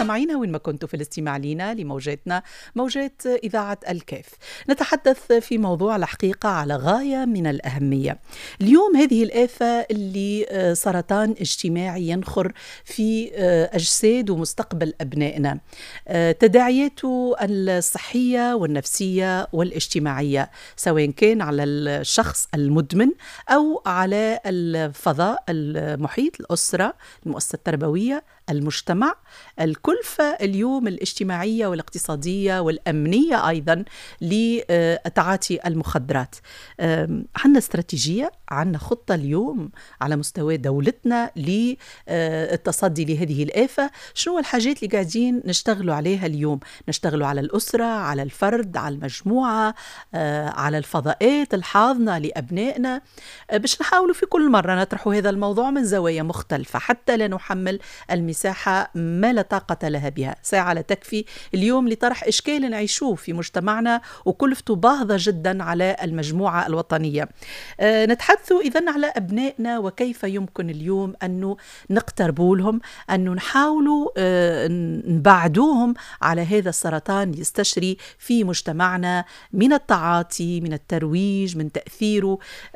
مستمعينا وين ما كنتوا في الاستماع لنا لموجاتنا موجات إذاعة الكيف. نتحدث في موضوع الحقيقة على غاية من الأهمية. اليوم هذه الآفة اللي سرطان اجتماعي ينخر في أجساد ومستقبل أبنائنا، تداعياته الصحية والنفسية والاجتماعية، سواء كان على الشخص المدمن أو على الفضاء المحيط، الأسرة، المؤسسة التربوية، المجتمع، الكلفة اليوم الاجتماعية والاقتصادية والأمنية أيضا لتعاطي المخدرات. عندنا استراتيجية، عندنا خطة اليوم على مستوى دولتنا للتصدي لهذه الآفة. شنو الحاجات اللي قاعدين نشتغلوا عليها اليوم؟ نشتغلوا على الأسرة، على الفرد، على المجموعة، على الفضاءات الحاضنة لأبنائنا، باش نحاولوا في كل مرة نطرحوا هذا الموضوع من زوايا مختلفة حتى لا نحمل المساحة ما لا طاقة لها بها. ساعة لا تكفي اليوم لطرح إشكال نعيشوه في مجتمعنا وكلفته باهظة جدا على المجموعة الوطنية. نتحدث إذن على أبنائنا وكيف يمكن اليوم أنه نقتربوا لهم، أنه نحاولوا نبعدوهم على هذا السرطان يستشري في مجتمعنا من التعاطي، من الترويج، من تأثيره.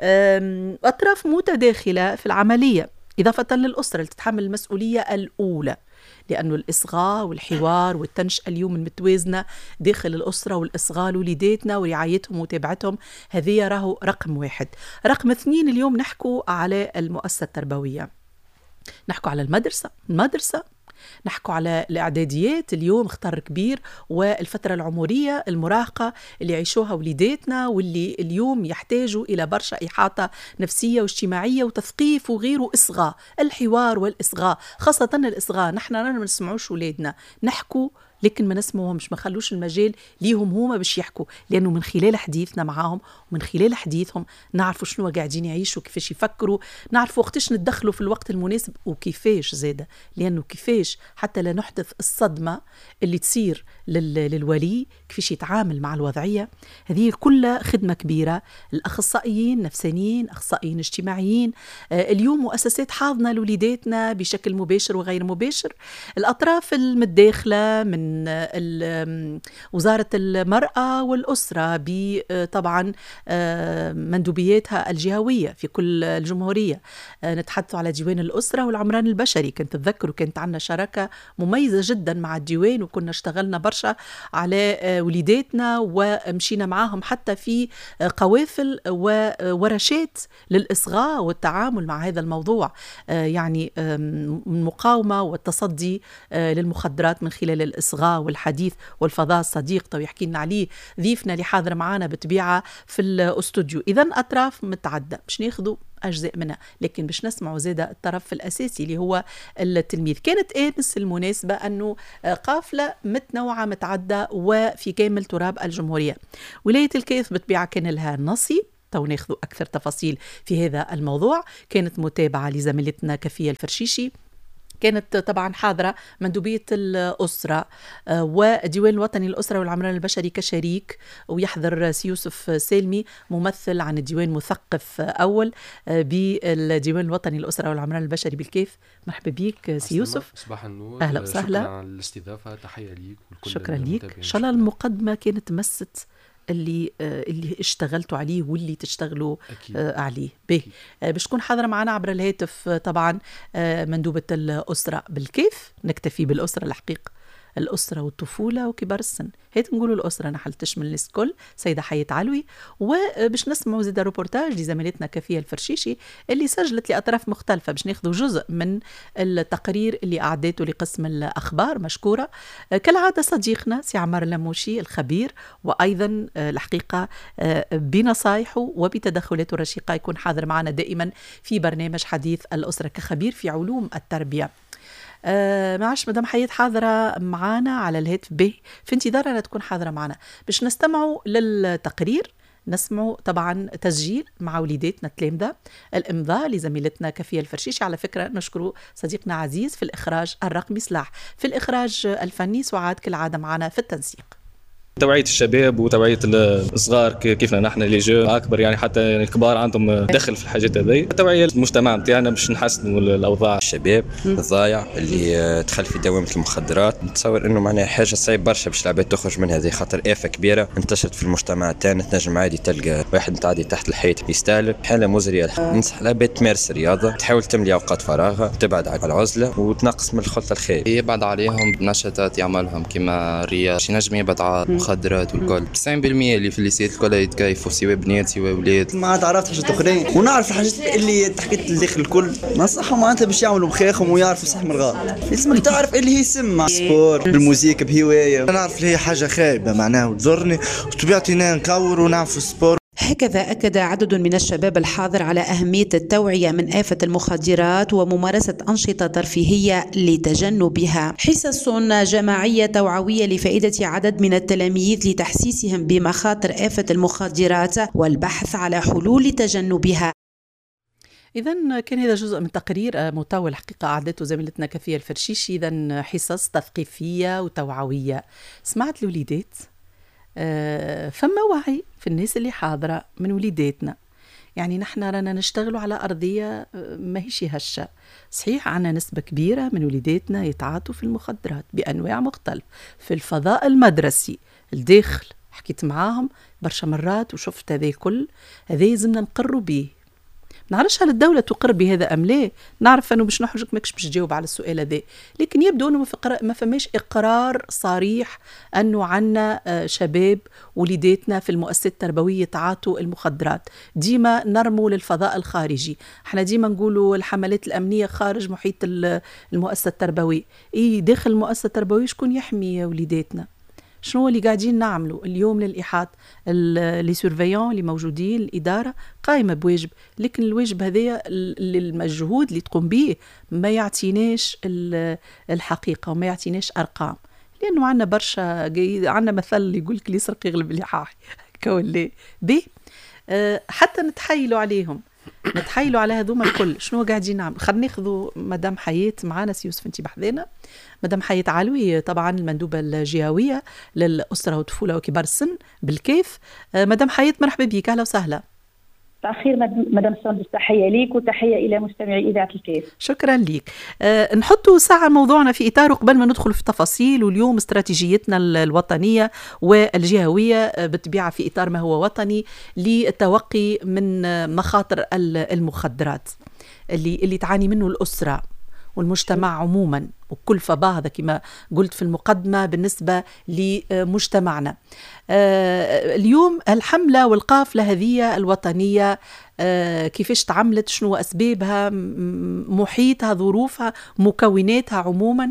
أطراف متداخلة في العملية، إضافة للأسرة اللي تتحمل المسؤولية الأولى، لأنه الإصغاء والحوار والتنشئة اليوم المتوازنة داخل الأسرة والإصغاء لوليداتنا ورعايتهم ومتابعتهم، هذه راهو رقم 1. رقم 2 اليوم نحكوا على المؤسسة التربوية، نحكوا على المدرسة، نحكوا على الإعداديات اليوم خطر كبير، والفترة العمرية المراهقة اللي يعيشوها وليداتنا واللي اليوم يحتاجوا إلى برشا إحاطة نفسية واجتماعية وتثقيف وغيره. إصغاء، الحوار والإصغاء، خاصة الإصغاء. نحن ما نسمعوش ولادنا نحكوا، لكن ما نسمعهمش، ما خلوش المجال ليهم هما باش يحكوا، لأنه من خلال حديثنا معهم ومن خلال حديثهم نعرفوا شنو قاعدين يعيشوا، كيفاش يفكروا، نعرفوا وقتاش ندخلوا في الوقت المناسب وكيفاش زادة، لأنه كيفاش حتى لا نحدث الصدمة اللي تصير للولي، كيفاش يتعامل مع الوضعية. هذه كلها خدمة كبيرة. الأخصائيين نفسانيين، أخصائيين اجتماعيين، اليوم مؤسسات حاضنة لوليداتنا بشكل مباشر وغير مباشر. الأطراف المتداخلة من وزارة المرأة والأسرة طبعا مندوبياتها الجهوية في كل الجمهورية. نتحدث على ديوان الأسرة والعمران البشري، كنت تذكروا كانت عندنا شراكة مميزة جدا مع الديوان، وكنا اشتغلنا برشا على وليداتنا ومشينا معاهم حتى في قوافل وورشات للإصغاء والتعامل مع هذا الموضوع، يعني المقاومة والتصدي للمخدرات من خلال الإصغاء والحديث والفضاء الصديق. تو يحكي لنا عليه ضيفنا اللي حاضر معنا بطبيعة في الاستوديو. إذن أطراف متعددة باش ناخذوا أجزاء منها، لكن باش نسمعوا زيادة الطرف الأساسي اللي هو التلميذ. كانت أمس المناسبة أنه قافلة متنوعة متعددة وفي كامل تراب الجمهورية. ولاية الكيف بطبيعة كان لها نصيب، تو ناخذوا أكثر تفاصيل في هذا الموضوع. كانت متابعة لزميلتنا كفية الفرشيشي، كانت طبعا حاضرة مندوبية الأسرة والديوان الوطني للأسرة والعمران البشري كشريك، ويحضر سيوسف سالمي ممثل عن الديوان مثقف أول بالديوان الوطني للأسرة والعمران البشري بالكيف. مرحبا بيك سيوسف. صباح النور، أهلا وسهلا. شكرا على الاستضافة، تحية ليك والكل. شكرا ليك. إن شاء الله المقدمة كانت مست اللي اشتغلتوا عليه واللي تشتغلوا عليه به. باش تكون حاضرة معنا عبر الهاتف طبعا مندوبة الأسرة بالكيف. نكتفي بالأسرة الحقيقة، الأسرة والطفولة وكبار السن، هيت نقولوا الأسرة نحل تشمل الناس الكل. سيدة حياة علوي. وباش نسمعوا زيادة روبورتاج لزميلتنا كفية الفرشيشي اللي سجلت لأطراف مختلفة، باش ناخذوا جزء من التقرير اللي أعدته لقسم الأخبار. مشكورة كالعادة صديقنا سي عمار لموشي الخبير، وأيضا الحقيقة بنصايحه وبتدخلاته الرشيقة يكون حاضر معنا دائما في برنامج حديث الأسرة كخبير في علوم التربية. معاش مدام حياة حاضرة معانا على الهاتف به، في انتظار تكون حاضرة معنا باش نستمعوا للتقرير. نسمعوا طبعا تسجيل مع وليداتنا التلامذة، الإمضاء لزميلتنا كفية الفرشيشي. على فكرة نشكر صديقنا عزيز في الإخراج الرقمي سلاح، في الإخراج الفني سعاد كالعادة معنا في التنسيق. توعية الشباب وتوعية الصغار كيفنا نحن اللي جو أكبر، يعني حتى الكبار عندهم دخل في الحاجات هذي. توعية المجتمع نتاعنا باش نحسنوا الأوضاع. الشباب الضايع اللي دخل في دوامة المخدرات، نتصور إنه معناها حاجة صعيب برشا باش العباد تخرج منها، هذه خاطر آفة كبيرة انتشرت في المجتمع تاعنا. تنجم عادي تلقى واحد متعدي تحت الحيط يستهلك، حالة مزرية. ننصح العباد تمارس الرياضة، تحاول تملي أوقات فراغها، تبعد على العزلة وتنقص من الخلطة الخايبة. يبعد عليهم بنشاطات يعملهم كما الرياضة، شي نجم يبعد على المخدرات والكل. 90% اللي في الليسيات الكل يتكيفوا، سواء بنات سواء ولاد. ما تعرفت حاجات اخرين ونعرف الحاجات اللي تحكيت الداخل الكل، نصحهم معناتها باش يعملوا بخيرهم ويعرفوا صح من الغلط. لازمك تعرف اللي هي سمة سبور بالموسيقى بهواية. نعرف اللي هي حاجة خايبة معناها وتضرني، وطبيعتنا نكور ونعرف السبور. هكذا أكد عدد من الشباب الحاضر على أهمية التوعية من آفة المخدرات وممارسة أنشطة ترفيهية لتجنبها. حصص جماعية توعوية لفائدة عدد من التلاميذ لتحسيسهم بمخاطر آفة المخدرات والبحث على حلول لتجنبها. إذا كان هذا جزء من تقرير مطول حقيقة أعدته زميلتنا كفية الفرشيشي. إذا حصص تثقيفية وتوعوية. سمعت الوليدات فما وعي في الناس اللي حاضرة من وليداتنا. يعني نحن رانا نشتغلوا على أرضية ما هيش هشة. صحيح عنا نسبة كبيرة من وليداتنا يتعاطوا في المخدرات بأنواع مختلفة في الفضاء المدرسي الداخل. حكيت معاهم برشا مرات وشفت هذا كل هذا يلزمنا نقروا به. نعرفش هل الدولة تقر بهذا أم لا. نعرف أنه باش نحوجك ماكش باش تجاوب على السؤال هذا، لكن يبدو أنه ما فماش إقرار صريح أنه عنا شباب وليداتنا في المؤسسات التربوية يتعاطوا المخدرات. ديما نرموا للفضاء الخارجي. احنا ديما نقولوا الحملات الأمنية خارج محيط المؤسسة التربوية. داخل المؤسسة التربوية شكون يحمي وليداتنا؟ شنو اللي قاعدين نعملوا اليوم للإحاط؟ لي سورفيون اللي موجودين، الإدارة قائمة بواجب، لكن الواجب هذا المجهود اللي تقوم به ما يعطيناش الحقيقة وما يعطيناش أرقام. لأنه عنا برشا، عنا مثل يقول لك اللي يسرق يغلب اللحاح كولي به. حتى نتحايلوا عليهم، نتحايلوا على هذوما الكل. شنو قاعدين نعمل؟ خلينا ناخذوا مدام حياة معانا. يوسف انت بحذانا. مدام حياة علوي طبعا المندوبة الجهوية للأسرة والطفولة وكبار السن بالكيف. مدام حياة مرحبا بك، أهلا وسهلا. تأخير مدام سندس، تحية ليك وتحية إلى مستمعي إذاعة الكيف. شكرا ليك. نحطوا ساعة موضوعنا في إطاره قبل ما ندخل في تفاصيل. واليوم استراتيجيتنا الوطنية والجهوية بالطبيعة في إطار ما هو وطني للتوقي من مخاطر المخدرات اللي تعاني منه الأسرة والمجتمع عموما وكل فباهظة كما قلت في المقدمة بالنسبة لمجتمعنا. اليوم الحملة والقافلة هذه الوطنية كيفاش تعملت؟ شنو أسبابها؟ محيطها، ظروفها، مكوناتها عموما؟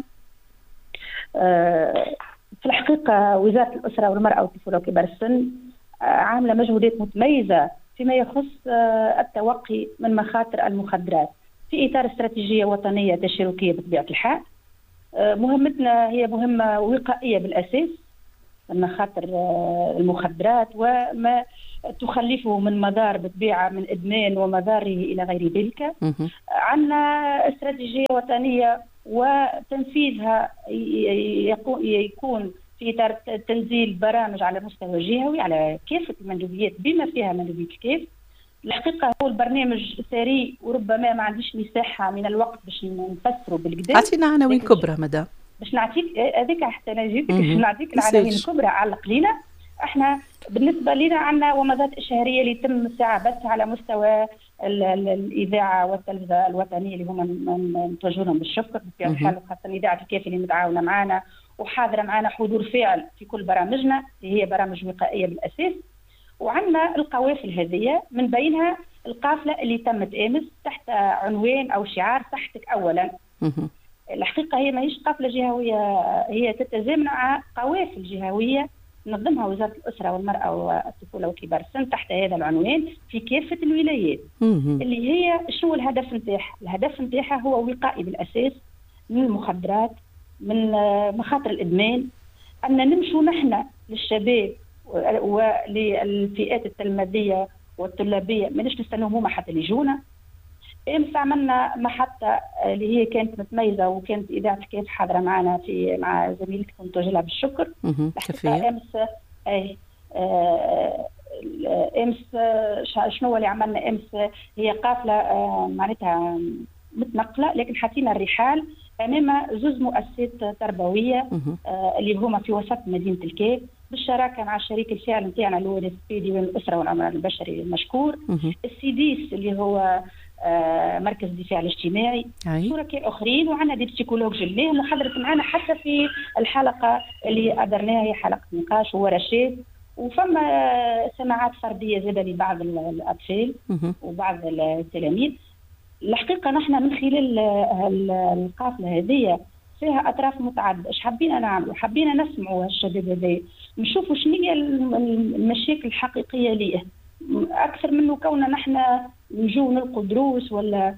في الحقيقة وزارة الأسرة والمرأة والطفولة وكبار السن عاملة مجهودات متميزة فيما يخص التوقي من مخاطر المخدرات في إطار استراتيجية وطنية تشاركية بطبيعة الحال. مهمتنا هي مهمة وقائية بالأساس من مخاطر المخدرات وما تخلفه من مضار بطبيعة من إدمان ومضاره إلى غير ذلك. عندنا استراتيجية وطنية وتنفيذها يكون في إطار تنزيل برامج على مستوى جهوي على كافة المندوبيات بما فيها مندوبية الكيف. الحقيقة هو البرنامج ثري وربما ما عنديش مساحة من الوقت باش نفسره بالكدا. أعطينا عناوين كبرى مدام. باش نعطيك هذيك حتى أنا جيتك باش نعطيك العناوين الكبرى. علق لينا احنا بالنسبة لنا عندنا ومضات إشهارية اللي يتم الساعة بس على مستوى الإذاعة والتلفزة الوطنية اللي هما نتوجه لهم بالشكر بطبيعة الحال، خاصة إذاعة الكيف اللي متعاونة معنا وحاضرة معنا حضور فاعل في كل برامجنا اللي هي برامج وقائية بالأساس. وعندنا القوافل هذه من بينها القافلة اللي تمت أمس تحت عنوان أو شعار صحتك أولا. الحقيقة هي ما هيش قافلة جهوية، هي تتزامن مع قوافل جهوية نظمها وزارة الأسرة والمرأة والطفولة وكبار السن تحت هذا العنوان في كافة الولايات. اللي هي شو الهدف نتاعها؟ الهدف نتاعها هو وقائي بالأساس من المخدرات، من مخاطر الإدمان، أن نمشوا نحن للشباب وللفئات التلميذية والطلابية ما نش نستنوهم هما حتى اللي يجونا. امس عملنا محطة اللي هي كانت متميزة وكانت إذاعة كيف حاضرة معنا مع زميلتكم توجه لها بالشكر. الحقيقة امس اي امس شنو اللي عملنا امس؟ هي قافله معناتها متنقله، لكن حطينا الرحال امام زوز مؤسسات تربويه اللي هما في وسط مدينه الكيف، بالشراكه مع شريك الفعل نتاعنا اللي هو ديوان الاسره والعمران البشري المشكور، السيديس اللي هو مركز الدفاع الاجتماعي، شركاء اخرين، وعندنا دي بسيكولوج اللي حضرت معنا حتى في الحلقه اللي ادرناها، هي حلقه نقاش وورشات، وفما سماعات فرديه زاده لبعض الاطفال وبعض التلاميذ. الحقيقه نحن من خلال القافله هذه فيها اطراف متعدده، ايش حبينا نعملوا؟ حبينا نسمعوا الشباب هذا، نشوفوا شنو هي المشاكل الحقيقيه ليه، اكثر منه كوننا نحن نجو نلقوا دروس ولا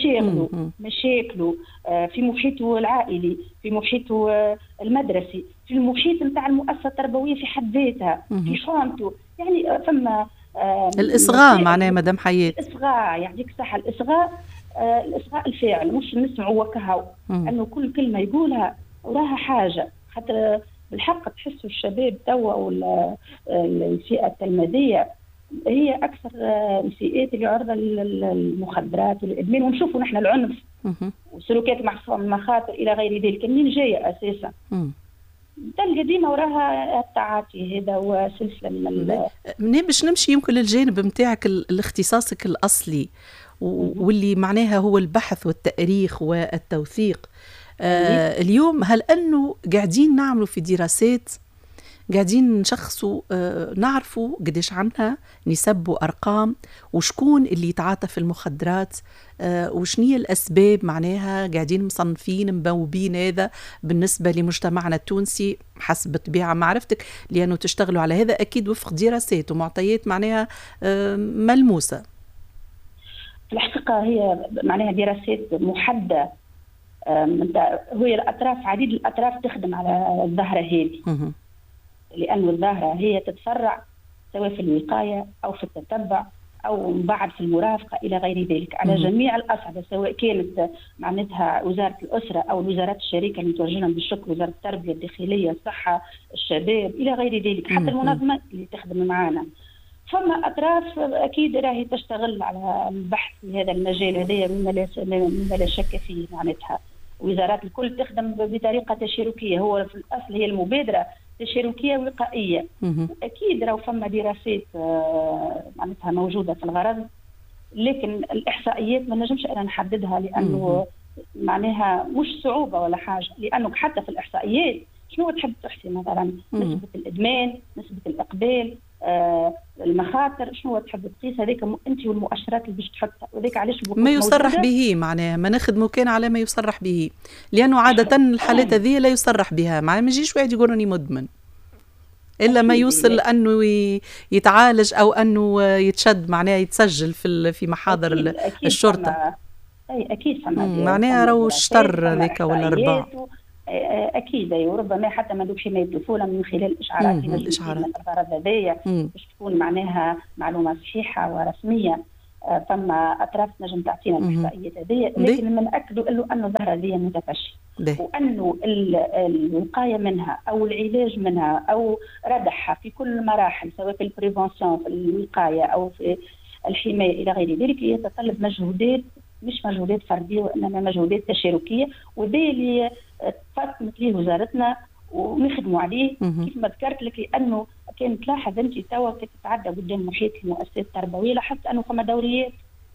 مشاكله في محيطه العائلي، في محيطه المدرسي، في المحيط نتاع المؤسسه التربويه في حد ذاتها، في خانته، يعني ثم الاصغاء معناه مدام حياة، الاصغاء يعطيك الصحه، الاصغاء الفاعل، مش نسمعوا وكهو، انه كل كلمه يقولها وراها حاجه، حتى بالحق تحسوا الشباب توا والفئه التلميذيه هي اكثر الفئات اللي عرضه للمخدرات والادمان، ونشوفوا نحن العنف وسلوكيات مخاطر الى غير ذلك. منين جايه اساسا؟ تلقى ديما وراها التعاطي، هذا هو سلسله منين باش نمشي يمكن للجانب نتاعك الاختصاصك الاصلي واللي معناها هو البحث والتاريخ والتوثيق. اليوم هل انه قاعدين نعملوا في دراسات، قاعدين نشخصوا نعرفوا قديش عنها نسب وأرقام، وشكون اللي يتعاطى في المخدرات، وشنية الأسباب، معناها قاعدين مصنفين مبوبين هذا بالنسبة لمجتمعنا التونسي حسب طبيعة معرفتك، لأنه تشتغلوا على هذا أكيد وفق دراسات ومعطيات معناها ملموسة. في الحقيقة هي معناها دراسات محددة، هي الأطراف عديد الأطراف تخدم على الظاهرة هذه، لأن الظاهرة هي تتفرع سواء في الوقاية أو في التتبع أو بعد في المرافقة إلى غير ذلك على جميع الأصعدة، سواء كانت معناتها وزارة الأسرة أو الوزارات الشريكة اللي نتوجه بالشكر، وزارة التربية، الداخلية، الصحة، الشباب إلى غير ذلك، حتى المنظمات اللي تخدم معنا. فما أطراف أكيد راهي تشتغل على البحث في هذا المجال هذا مما لا شك فيه، معناتها وزارات الكل تخدم بطريقة تشاركية، هو في الأصل هي المبادرة تشاركية وقائية. أكيد راهو فما دراسات معناتها موجودة في الغرض، لكن الإحصائيات ما نجمش أنا نحددها، لأنه معناها مش صعوبة ولا حاجة، لأنه حتى في الإحصائيات شنو تحب تحصي مثلا نسبة الإدمان، نسبة الإقبال، المخاطر، شنو تحب تقيس؟ هذيك انت والمؤشرات اللي باش تحطها، وذيك علاش ما يصرح به، معناها ما نخدموا كان على ما يصرح به، لانه عاده الحالات هذه لا يصرح بها، ما يجيش واحد يقول راني مدمن الا ما يوصل انه يتعالج او انه يتشد، معناها يتسجل في محاضر الشرطه. اي اكيد فما معناها راهو الشر هذاك ولا الرباع، اكيد. وربما حتى ما دوك حمايه الطفوله من خلال اشعارات الغرض هذايا باش تكون معناها معلومه صحيحه ورسميه. فما اطراف نجم تعطينا الاحصائيات هذيا، لكن من اكدوا انه الظاهره هذه متفشيه، وانه الوقايه منها او العلاج منها او ردعها في كل المراحل، سواء في البريفونسيون، في الوقايه او في الحمايه الى غير ذلك، يتطلب مجهودات، مش مجهودات فرديه وانما مجهودات تشاركيه، وذا اللي تفاطمت ليه وزارتنا ونخدموا عليه. كيف ما ذكرت لك، لانه كان تلاحظ انت توا تتعدى قدام محيط المؤسسات التربويه، لاحظت انه فما دوريات.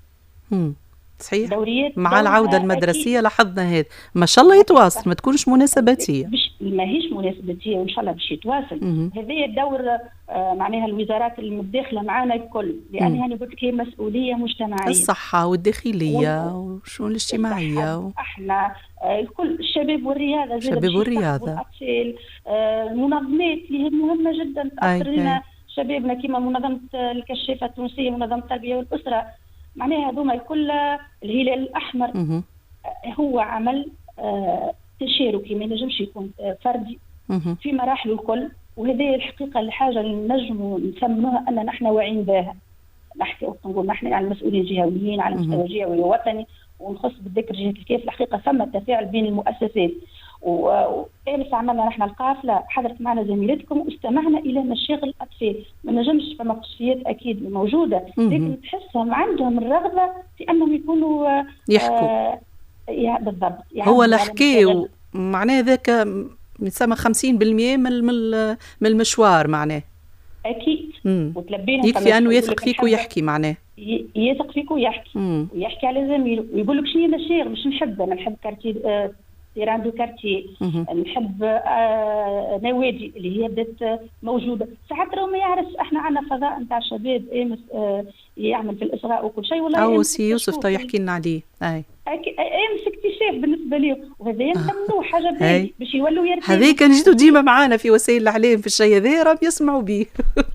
صحيح، دوريات مع العوده المدرسيه لاحظنا هذا، ما شاء الله يتواصل، ما تكونش مناسباتيه، ما هيش مناسباتيه، وان شاء الله باش يتواصل. هذه الدور معناها الوزارات المتداخله معنا الكل، لان يعني قلت لك هي مسؤوليه مجتمعيه، الصحه والداخليه والشؤون الاجتماعيه، احنا الكل، الشباب والرياضه، الشباب والرياضه، والاطفال، المنظمات اللي هي مهمه جدا تاثر لنا شبابنا، كما منظمه الكشافه التونسيه، منظمه التربيه والاسره، معناها هذوما الكل، الهلال الاحمر، هو عمل تشاركي، ما ينجمش يكون فردي في مراحله الكل. وهذه الحقيقه الحاجه اللي نجموا نسموها ان نحن واعيين بها، نحكي نقول نحن يعني المسؤولين الجهويين على مستوى جهوي ووطني، ونخص بالذكر جهه الكيف. الحقيقه ثم تفاعل بين المؤسسات، وامس عملنا نحن القافله، حضرت معنا زميلتكم واستمعنا الى مشاغل الاطفال. ما نجمش، فما قصيات اكيد موجوده، لكن تحسهم عندهم الرغبه في انهم يكونوا يحكوا. بالضبط. هو الحكي معناه ذاك يسمى 50% من المشوار معناه. اكيد. وتلبيهم، يكفي انه يثق فيك ويحكي، معناه يثق فيك ويحكي ويحكي على زميله ويقول لك شنو مشاغل مش نحب. انا نحب كارتي تيران دو كارتي، نحب نوادي اللي هي بدات موجوده. ساعات لو ما يعرفش، احنا عندنا فضاء نتاع شباب امس يعمل في الاصغاء وكل شيء. والله او سي يوسف تو يحكي لنا عليه. امس اكتشاف بالنسبه لهم، وهذا ينتمنوا حاجه باهيه باش يولوا يرتاحوا. هذيك نجدوا ديما معانا في وسائل الاعلام في الشيء هذا، راهم يسمعوا به.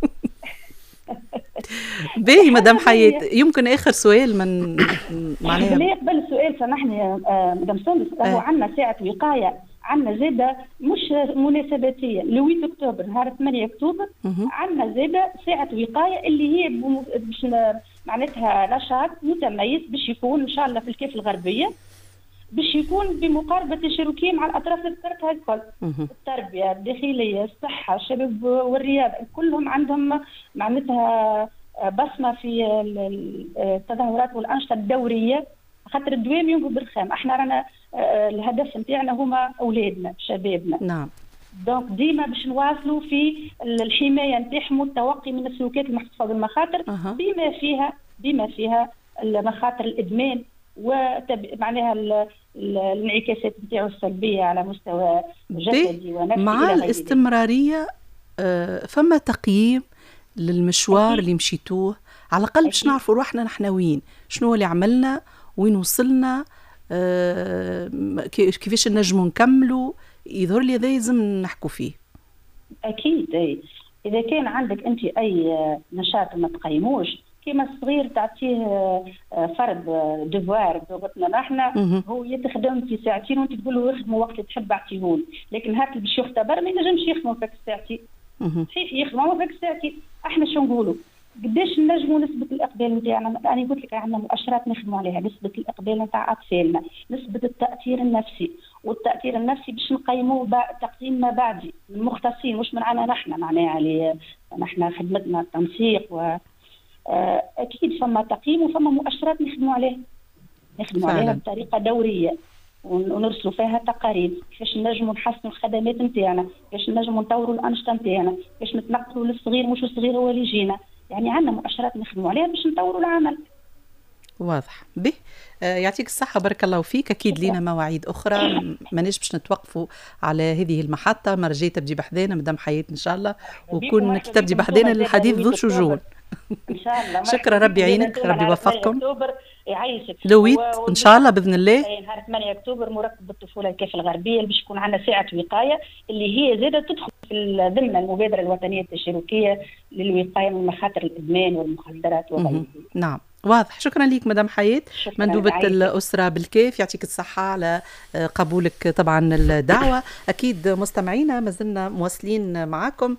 باهي مدام حياة، يمكن اخر سؤال من معناها قبل السؤال سامحني مدام سندس. راهو عندنا ساعه وقايه، عندنا زاده مش مناسباتيه ل 8 اكتوبر نهار 8 اكتوبر، عندنا زاده ساعه وقايه اللي هي باش معناتها نشاط متميز باش يكون ان شاء الله في الكيف الغربيه، باش يكون بمقاربه الشركيه مع الاطراف اللي ذكرتها الكل. التربيه، الداخليه، الصحه، الشباب والرياضه، كلهم عندهم معناتها بصمه في التظاهرات والانشطه الدوريه، خاطر الدوام ينقض الرخام. احنا رانا الهدف نتاعنا هما اولادنا شبابنا. نعم. دونك ديما باش نواصلوا في الحمايه نتاعهم والتوقي من السلوكيات المحتفظه بالمخاطر، بما فيها المخاطر الادمان ومعناها الانعكاسات نتاعو السلبيه على مستوى جسدي ونفسي. مع الاستمراريه فما تقييم للمشوار أكيد. اللي مشيتوه على الأقل باش نعرفوا روحنا نحن وين، شنو اللي عملنا، وين وصلنا، كيفاش نجموا نكملوا. يظهر لي هذا لازم نحكوا فيه. أكيد. إذا كان عندك أنت أي نشاط ما تقيموش، كما الصغير تعطيه فرض ديفوار بلغتنا نحن، هو يتخدم في ساعتين وانت تقول له يخدموا وقت اللي تحب اعطيهولي، لكن هات اللي باش يختبر ما ينجمش يخدموا فيك الساعتين. صحيح يخدموا فيك الساعتين. احنا شو نقولوا؟ قداش نجموا نسبة الإقبال نتاعنا؟ أنا قلت لك عندنا مؤشرات نخدموا عليها، نسبة الإقبال نتاع أطفالنا، نسبة التأثير النفسي، والتأثير النفسي باش نقيموه تقييم ما بعدي من مختصين مش من عنا نحن، معناها نحن خدمتنا التنسيق و أكيد فما تقييم وفما مؤشرات نخدموا عليها بطريقة دورية، ونرسلوا فيها تقارير كيفاش نجموا نحسنوا الخدمات نتاعنا، كيفاش نجموا نطوروا الأنشطة نتاعنا، كيفاش نتنقلوا للصغير مش الصغير هو اللي يجينا. يعني عندنا مؤشرات نخدموا عليها باش نطوروا العمل. واضح. به يعطيك الصحة، بارك الله فيك. أكيد لينا مواعيد أخرى، ماناش باش نتوقفوا على هذه المحطة. مرة جاية تبدي بحذانا مدام حياة إن شاء الله، وكون تبدي بحذانا للحديث ذو شجون. إن شاء الله. شكرا، ربي يعينك، ربي يوفقكم. يعيشك. لويت إن شاء الله بإذن الله. نهار 8 أكتوبر مركب بالطفولة الكيف الغربية اللي باش يكون عندنا ساعة وقاية اللي هي زادة تدخل في ضمن المبادرة الوطنية التشاركية للوقاية من مخاطر الإدمان والمخدرات وغيرها. نعم، واضح. شكرا لك مدام حياة، مندوبة الأسرة بالكيف. يعطيك الصحة على قبولك طبعا الدعوة. أكيد مستمعينا ما زلنا مواصلين معكم،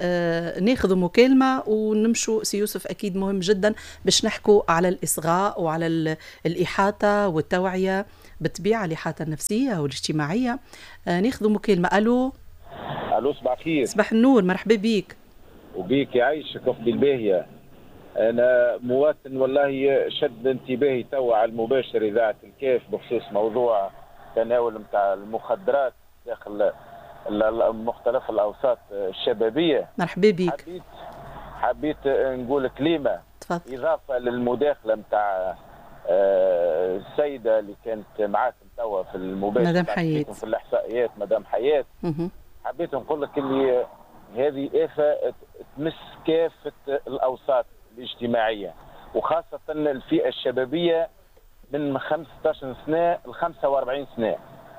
ناخذ مكالمة ونمشوا. سي يوسف أكيد مهم جدا باش نحكوا على الإصغاء وعلى الإحاطة والتوعية بالطبيعة، الإحاطة النفسية والاجتماعية. ناخذ مكالمة. ألو. صباح الخير. صباح النور، مرحبا بيك. وبيك يعيشك أختي الباهية. أنا مواطن والله شد انتباهي توا على المباشر إذاعة الكيف بخصوص موضوع تناول متاع المخدرات داخل مختلف الأوساط الشبابية. مرحبا بيك. حبيت نقول كلمة. تفضل. إضافة للمداخلة متاع السيدة اللي كانت معاكم توا في المباشر مدام حياة في الإحصائيات مدام حياة. حبيت نقول لك اللي هذه آفة تمس كافة الأوساط الاجتماعية وخاصة الفئة الشبابية من 15 سنة ل 45 سنة.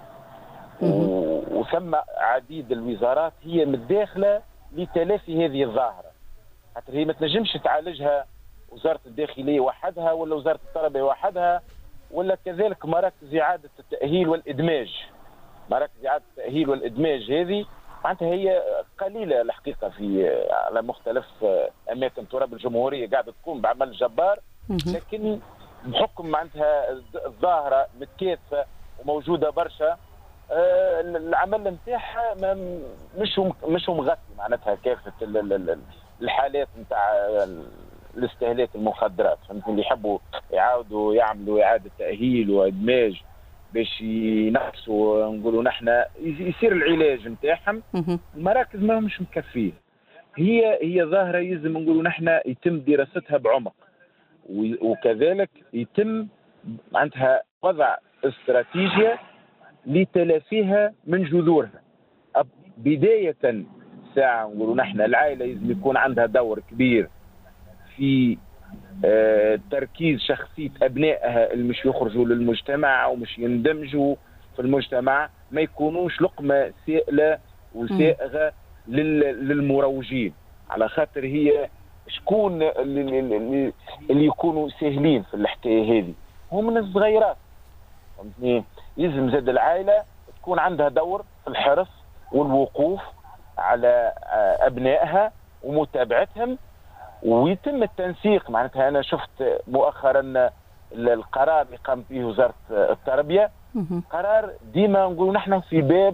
وثم عديد الوزارات هي متداخلة لتلافي هذه الظاهرة، حتى هي ما تنجمش تعالجها وزارة الداخلية وحدها ولا وزارة التربية وحدها ولا كذلك مراكز إعادة التأهيل والإدماج. مراكز إعادة التأهيل والإدماج هذه معناتها هي قليلة الحقيقة في على مختلف أماكن تراب الجمهورية قاعدة تقوم بعمل جبار، لكن بحكم معناتها الظاهرة متكاثفة وموجودة برشا العمل نتاعها مش مغطي معناتها كافه الحالات نتاع الاستهلاك المخدرات، فهمتني؟ اللي يحبوا يعاودوا يعملوا اعاده تاهيل وادماج باش ينقصوا نقولوا نحن يصير العلاج نتاعهم، المراكز ما مش مكفيه. هي ظاهره يلزم نقولوا نحن يتم دراستها بعمق، وكذلك يتم معناتها وضع استراتيجيه لتلافيها من جذورها. بدايه ساعه نقولوا نحن العائله لازم يكون عندها دور كبير في تركيز شخصيه ابنائها اللي مش يخرجوا للمجتمع ومش يندمجوا في المجتمع، ما يكونوش لقمه سائله وسائغه للمروجين، على خاطر هي شكون اللي يكونوا ساهلين في الحكايه هذه؟ هم الصغيرات، فهمتني؟ يلزم زاد العائله تكون عندها دور في الحرص والوقوف على ابنائها ومتابعتهم، ويتم التنسيق. معناتها انا شفت مؤخرا القرار اللي قامت به وزاره التربيه، قرار ديما نقولوا نحن في باب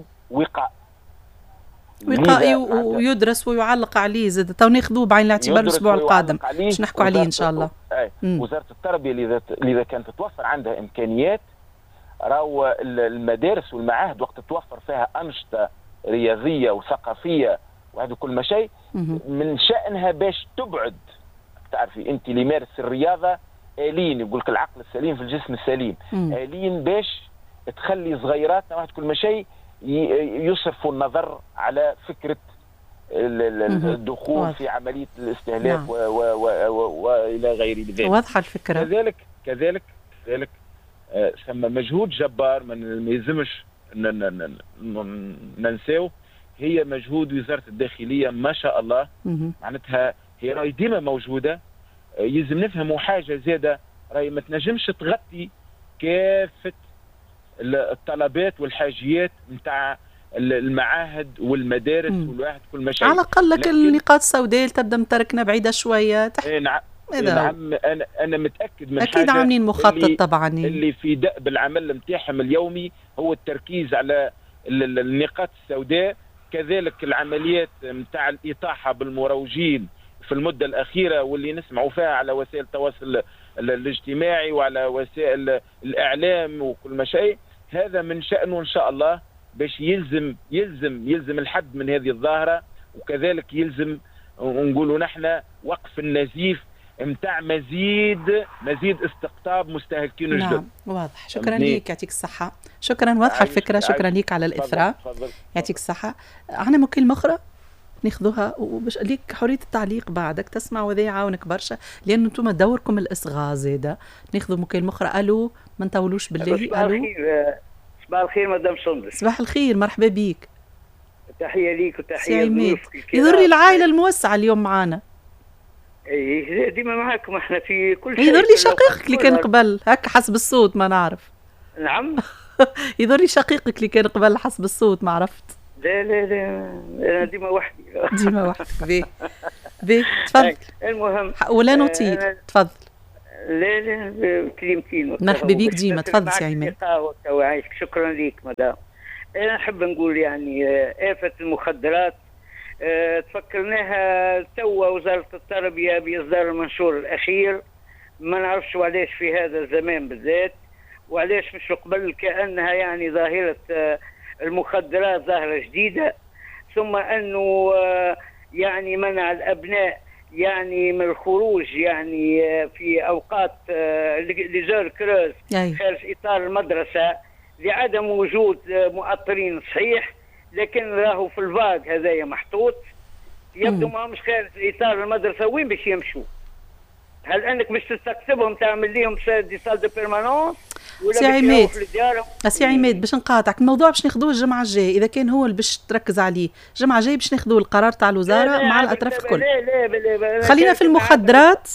وقائي ويدرس ويعلق عليه زاد، تو ناخذوه بعين الاعتبار الاسبوع القادم باش نحكوا عليه ان شاء الله. وزاره التربيه اذا كانت تتوفر عندها امكانيات، راهو المدارس والمعاهد وقت تتوفر فيها انشطه رياضيه وثقافيه وهذا كل ما شيء، من شأنها باش تبعد. تعرفي انت اللي يمارس الرياضه آلين، يقول لك العقل السليم في الجسم السليم، آلين باش تخلي صغيراتنا واحد كل ما شيء يصرفوا النظر على فكره الدخول في عمليه الاستهلاك والى غير ذلك. واضحه الفكره. كذلك ثم مجهود جبار ما يلزمش ننساوه، هي مجهود وزاره الداخليه ما شاء الله. معناتها هي راهي ديما موجوده، يلزم نفهموا حاجه زاده، راهي ما تنجمش تغطي كافه الطلبات والحاجيات نتاع المعاهد والمدارس والواحد كل ما شيء. على الاقل النقاط السوداء اللي تبدا متركنا بعيده شويه نعم انا متاكد من اكيد عاملين مخطط طبعا اللي في دأب العمل نتاعهم اليومي هو التركيز على النقاط السوداء. كذلك العمليات نتاع الاطاحه بالمروجين في المده الاخيره واللي نسمعوا فيها على وسائل التواصل الاجتماعي وعلى وسائل الاعلام وكل ما شيء، هذا من شأنه ان شاء الله باش يلزم الحد من هذه الظاهره، وكذلك يلزم نقولوا نحن وقف النزيف متاع مزيد استقطاب مستهلكين الجدد. نعم واضح. شكرا ليك، يعطيك الصحة. شكرا، واضحة الفكرة. شكرا ليك على الإثراء، يعطيك الصحة. عنا مكالمة أخرى ناخذوها وباش ليك حرية التعليق بعدك، تسمع وذاعة ونكبرشة لأن انتم دوركم الإصغاء زيادة. ناخذوا مكالمة أخرى. ألو، ما نطولوش بالله. ألو، صباح الخير مدام سندس. صباح الخير، مرحبا بيك. تحية ليك وتحية لضيوفك. يضر لي العائلة الموسعة اليوم معنا. ايه ديما معاكم احنا في كل شيء. يضر لي شقيقك اللي كان قبل هكا حسب الصوت ما نعرف. نعم. يضر لي شقيقك اللي كان قبل حسب الصوت ما عرفت. لا انا ديما وحدي. ديما وحدك. بي تفضل. المهم ولا نطيل، تفضل. لا كلمتين. مرحبا بيك ديما، تفضل سي عماد. شكرا ليك مدام. انا نحب نقول يعني آفة المخدرات تفكرناها توا وزارة التربية بإصدار المنشور الأخير، ما نعرفش وعلاش في هذا الزمان بالذات، وعلاش مش قبل كأنها يعني ظاهرة المخدرات ظاهرة جديدة، ثم أنه يعني منع الأبناء يعني من الخروج يعني في أوقات لجار كروز خارج إطار المدرسة لعدم وجود مؤطرين صحيح، لكن راهو في الفاق هذايا محطوط، يبدو ما همش خارج اطار المدرسه. وين باش يمشوا؟ هل انك باش تستقطبهم تعمل لهم دي سال دو بيرمانونس ولا سي عماد؟ سي عماد باش نقاطعك، الموضوع باش ناخذوه الجمعه الجايه اذا كان هو اللي باش تركز عليه. الجمعه الجايه باش ناخذوه القرار تاع الوزاره مع الاطراف الكل. لا خلينا في المخدرات.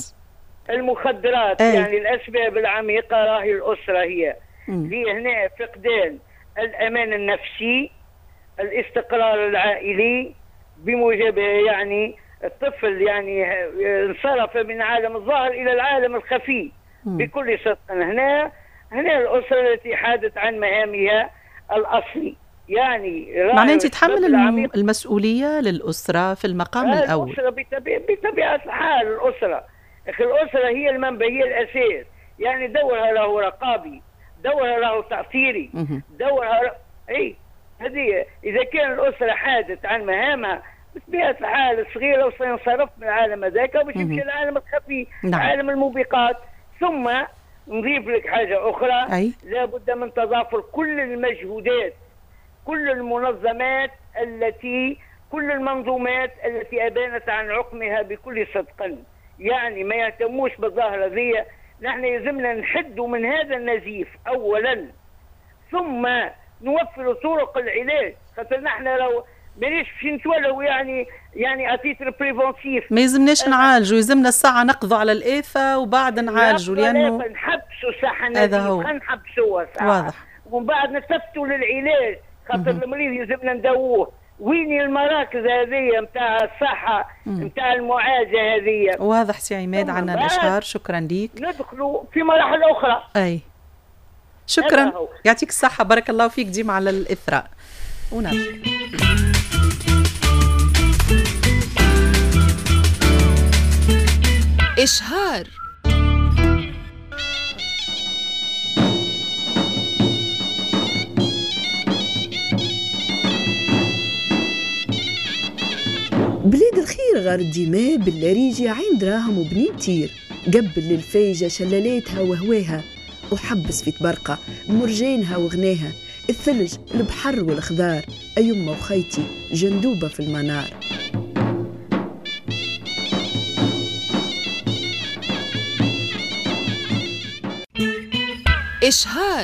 يعني الاسباب العميقه راهي الاسره هي هنا فقدان الامان النفسي، الاستقرار العائلي، بموجبه يعني الطفل يعني انصرف من العالم الظاهر الى العالم الخفي بكل صدق. هنا الاسره التي حادت عن مهامها الاصلي يعني معناه أنت تحمل المسؤولية للأسرة في المقام الأول. الأسرة بطبيعة الحال الأسرة هي المنبع، هي الأساس. يعني دورها له رقابي، دورها له تأثيري، دورها أي هذه. إذا كان الأسرة حادت عن مهامها بطبيعة الحال الصغير لو سينصرف من العالم هذاك وباش يمشي العالم الخفي، عالم الموبقات. ثم نضيف لك حاجة أخرى، لابد من تضافر كل المجهودات، كل المنظمات كل المنظومات التي أبانت عن عقمها بكل صدق، يعني ما يهتموش بالظاهرة ذي. نحن يلزمنا نحد من هذا النزيف أولا، ثم نوفر طرق العلاج. خاطر نحن لو مانيش باش نتولوا يعني اتيتر بريفونسيف، ما يلزمناش نعالجوا، يلزمنا الساعه نقضوا على الآفة وبعد نعالجوا، لانه نحبسوا صح نزيف، نحبسوها ساعه واضح، ومن بعد نستفتوا للعلاج. خاطر المريض يلزمنا نداووه. وين المراكز هذه نتاع الصحه نتاع المعالجه هذه؟ واضح سي عماد، عنا الاشهار. شكرا ليك. ندخلوا في مراحل اخرى. اي شكرا، يعطيك الصحه، بارك الله فيك، ديما على الاثراء. ونرجع إشهار. بلاد الخير غار الدماء باللاريجي عين دراهم وبنين تير، قبل للفيجة شلالاتها وهواها، وحبس في تبرقة مرجانها وغناها، الثلج البحر والخضار، أيما وخيتي جندوبة في المنار. إشهار.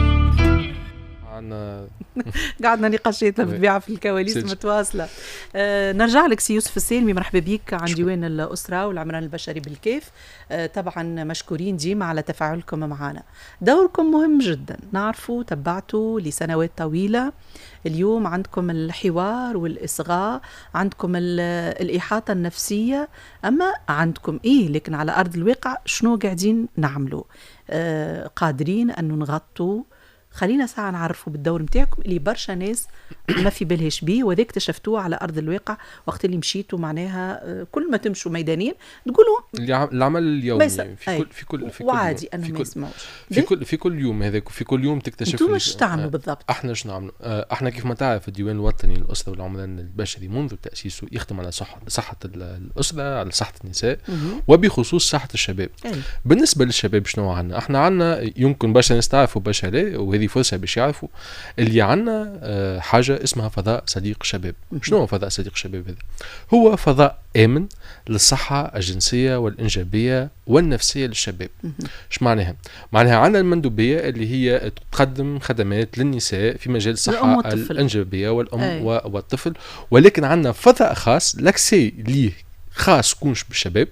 قعدنا نقاشاتنا بالطبيعة في الكواليس متواصلة. نرجع لك سي يوسف السالمي، مرحبا بك عن ديوان الأسرة والعمران البشري بالكيف. طبعا مشكورين ديما على تفاعلكم معنا، دوركم مهم جدا، نعرفوا تبعتوا لسنوات طويلة. اليوم عندكم الحوار والإصغاء، عندكم الإحاطة النفسية، أما عندكم لكن على أرض الواقع شنو قاعدين نعملوا؟ قادرين أن نغطوا. خلينا ساعة نعرفوا بالدور متاعكم اللي برشا ناس ما في بالهاش بيه، وذا اكتشفتوه على أرض الواقع وقت اللي مشيتوا. معناها كل ما تمشوا ميدانيا تقولوا العمل اليومي في كل وعادي أنه ما يسمعوش في كل يوم. هذاك في كل يوم تكتشف. انتم ايش تعملوا بالضبط؟ احنا ايش نعملوا؟ احنا كيف ما تعرف الديوان الوطني للأسرة والعمران البشري منذ تأسيسه يخدم على صحة الأسرة، على صحة النساء، وبخصوص صحة الشباب. بالنسبة للشباب شنو عنا؟ احنا عنا يمكن برشا ناس تعرفوا برشا لا، وهذه فرصة باش يعرفوا اللي عنا حاجة اسمها فضاء صديق شباب. شنو هو فضاء صديق شباب هذا؟ هو فضاء آمن للصحة الجنسية والإنجابية والنفسية للشباب. ايش معناها؟ معناها عنا المندوبية اللي هي تقدم خدمات للنساء في مجال الصحة الإنجابية والأم والطفل، ولكن عنا فضاء خاص لاكسي ليه خاص كونش بالشباب،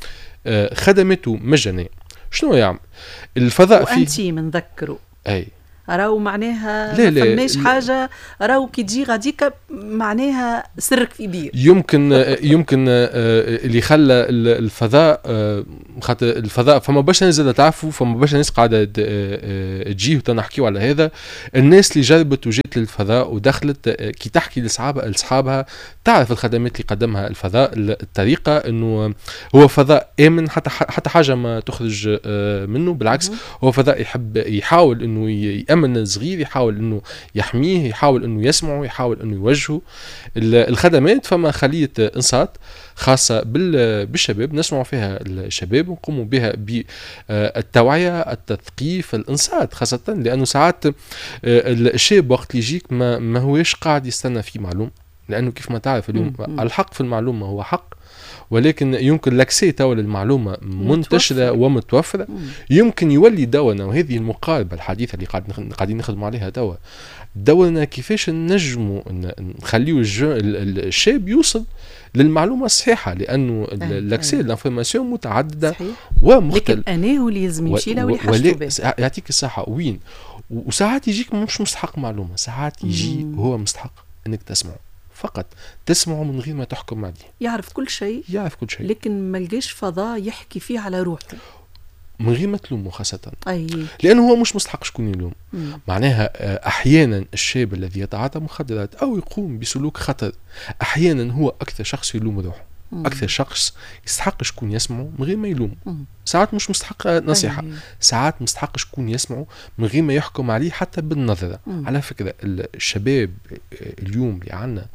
خدمته مجانية. شنو يعمل الفضاء فيه؟ وأنتي منذكره راهو معناها ما فماش حاجه، راهو كي تجي غاديك معناها سرك في بير. يمكن اللي خلى الفضاء، خاطر الفضاء فما باش نزل تعرفوا، فما باش ناس قاعده تجي وتنحكيوا على هذا. الناس اللي جربت وجات للفضاء ودخلت كي تحكي لاصحابها تعرف الخدمات اللي قدمها الفضاء، الطريقه انه هو فضاء امن، حتى حاجه ما تخرج منه، بالعكس هو فضاء يحاول انه يأمن الصغير، يحاول انه يحميه، يحاول انه يسمعه، يحاول انه يوجهه. الخدمات فما خلية انصات خاصة بالشباب نسمع فيها الشباب ونقوموا بها بالتوعية، التثقيف، الانصات، خاصة لانه ساعات الشاب وقت يجيك ما هوش قاعد يستنى في معلوم، لانه كيف ما تعرف اليوم الحق في المعلومة هو حق، ولكن يمكن لاكسي توا للمعلومة منتشرة ومتوفرة. يمكن يولي دورنا، وهذه المقاربة الحديثة اللي قاعدين نخدم عليها توا، دورنا كيفاش نجموا نخليو الشاب يوصل للمعلومة الصحيحة، لأنه لاكسي الانفورماسيون متعددة ومختلفة، لكن أنا هو اللي يلزم يمشي له واللي حاجته به. يعطيك الصحة. وين وساعات يجيك مش مستحق معلومة، ساعات يجي هو مستحق انك تسمعه، فقط تسمعه من غير ما تحكم عليه. يعرف كل شيء، يعرف كل شيء، لكن ما لقاش فضاء يحكي فيه على روحه. من غير ما تلومه خاصة، لأنه هو مش مستحق شكون يلوم. معناها أحيانا الشاب الذي يتعاطى مخدرات أو يقوم بسلوك خطر أحيانا هو أكثر شخص يلوم روحه، أكثر شخص يستحق شكون يسمعه من غير ما يلوم. ساعات مش مستحق نصيحة، ساعات مستحق شكون يسمعه من غير ما يحكم عليه حتى بالنظرة. على فكرة الشباب اليوم اللي عنا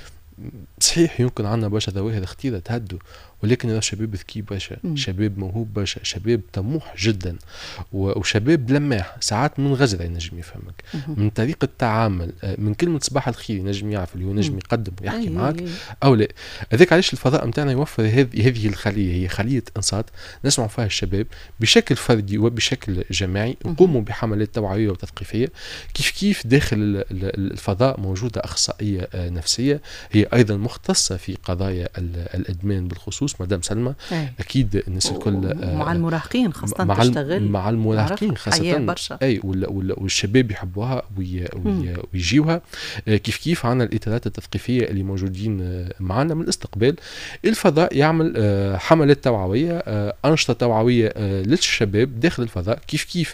صحيح يمكن عنا برشا ظواهر خطيرة تهدوا، ولكن هذا شباب ذكي برشا، شباب موهوب برشا، شباب طموح جدا، وشباب لماح. ساعات من غزرة ينجم يفهمك، من طريقة تعامل، من كلمة صباح الخير ينجم يعرف اللي هو ينجم يقدم ويحكي معك أو لا. هذاك علاش الفضاء متاعنا يوفر هذه الخلية، هي خلية إنصات نسمع فيها الشباب بشكل فردي وبشكل جماعي، نقوموا بحملات توعوية وتثقيفية. كيف داخل الفضاء موجودة أخصائية نفسية هي أيضا مختصة في قضايا الإدمان بالخصوص، مدام سلمى. اكيد الناس الكل مع المراهقين خاصه تشتغل مع المراهقين خاصه والشباب يحبوها ويجيوها. كيف عنا الاطارات التثقيفيه اللي موجودين معنا من الاستقبال. الفضاء يعمل حملات توعويه، انشطه توعويه للشباب داخل الفضاء، كيف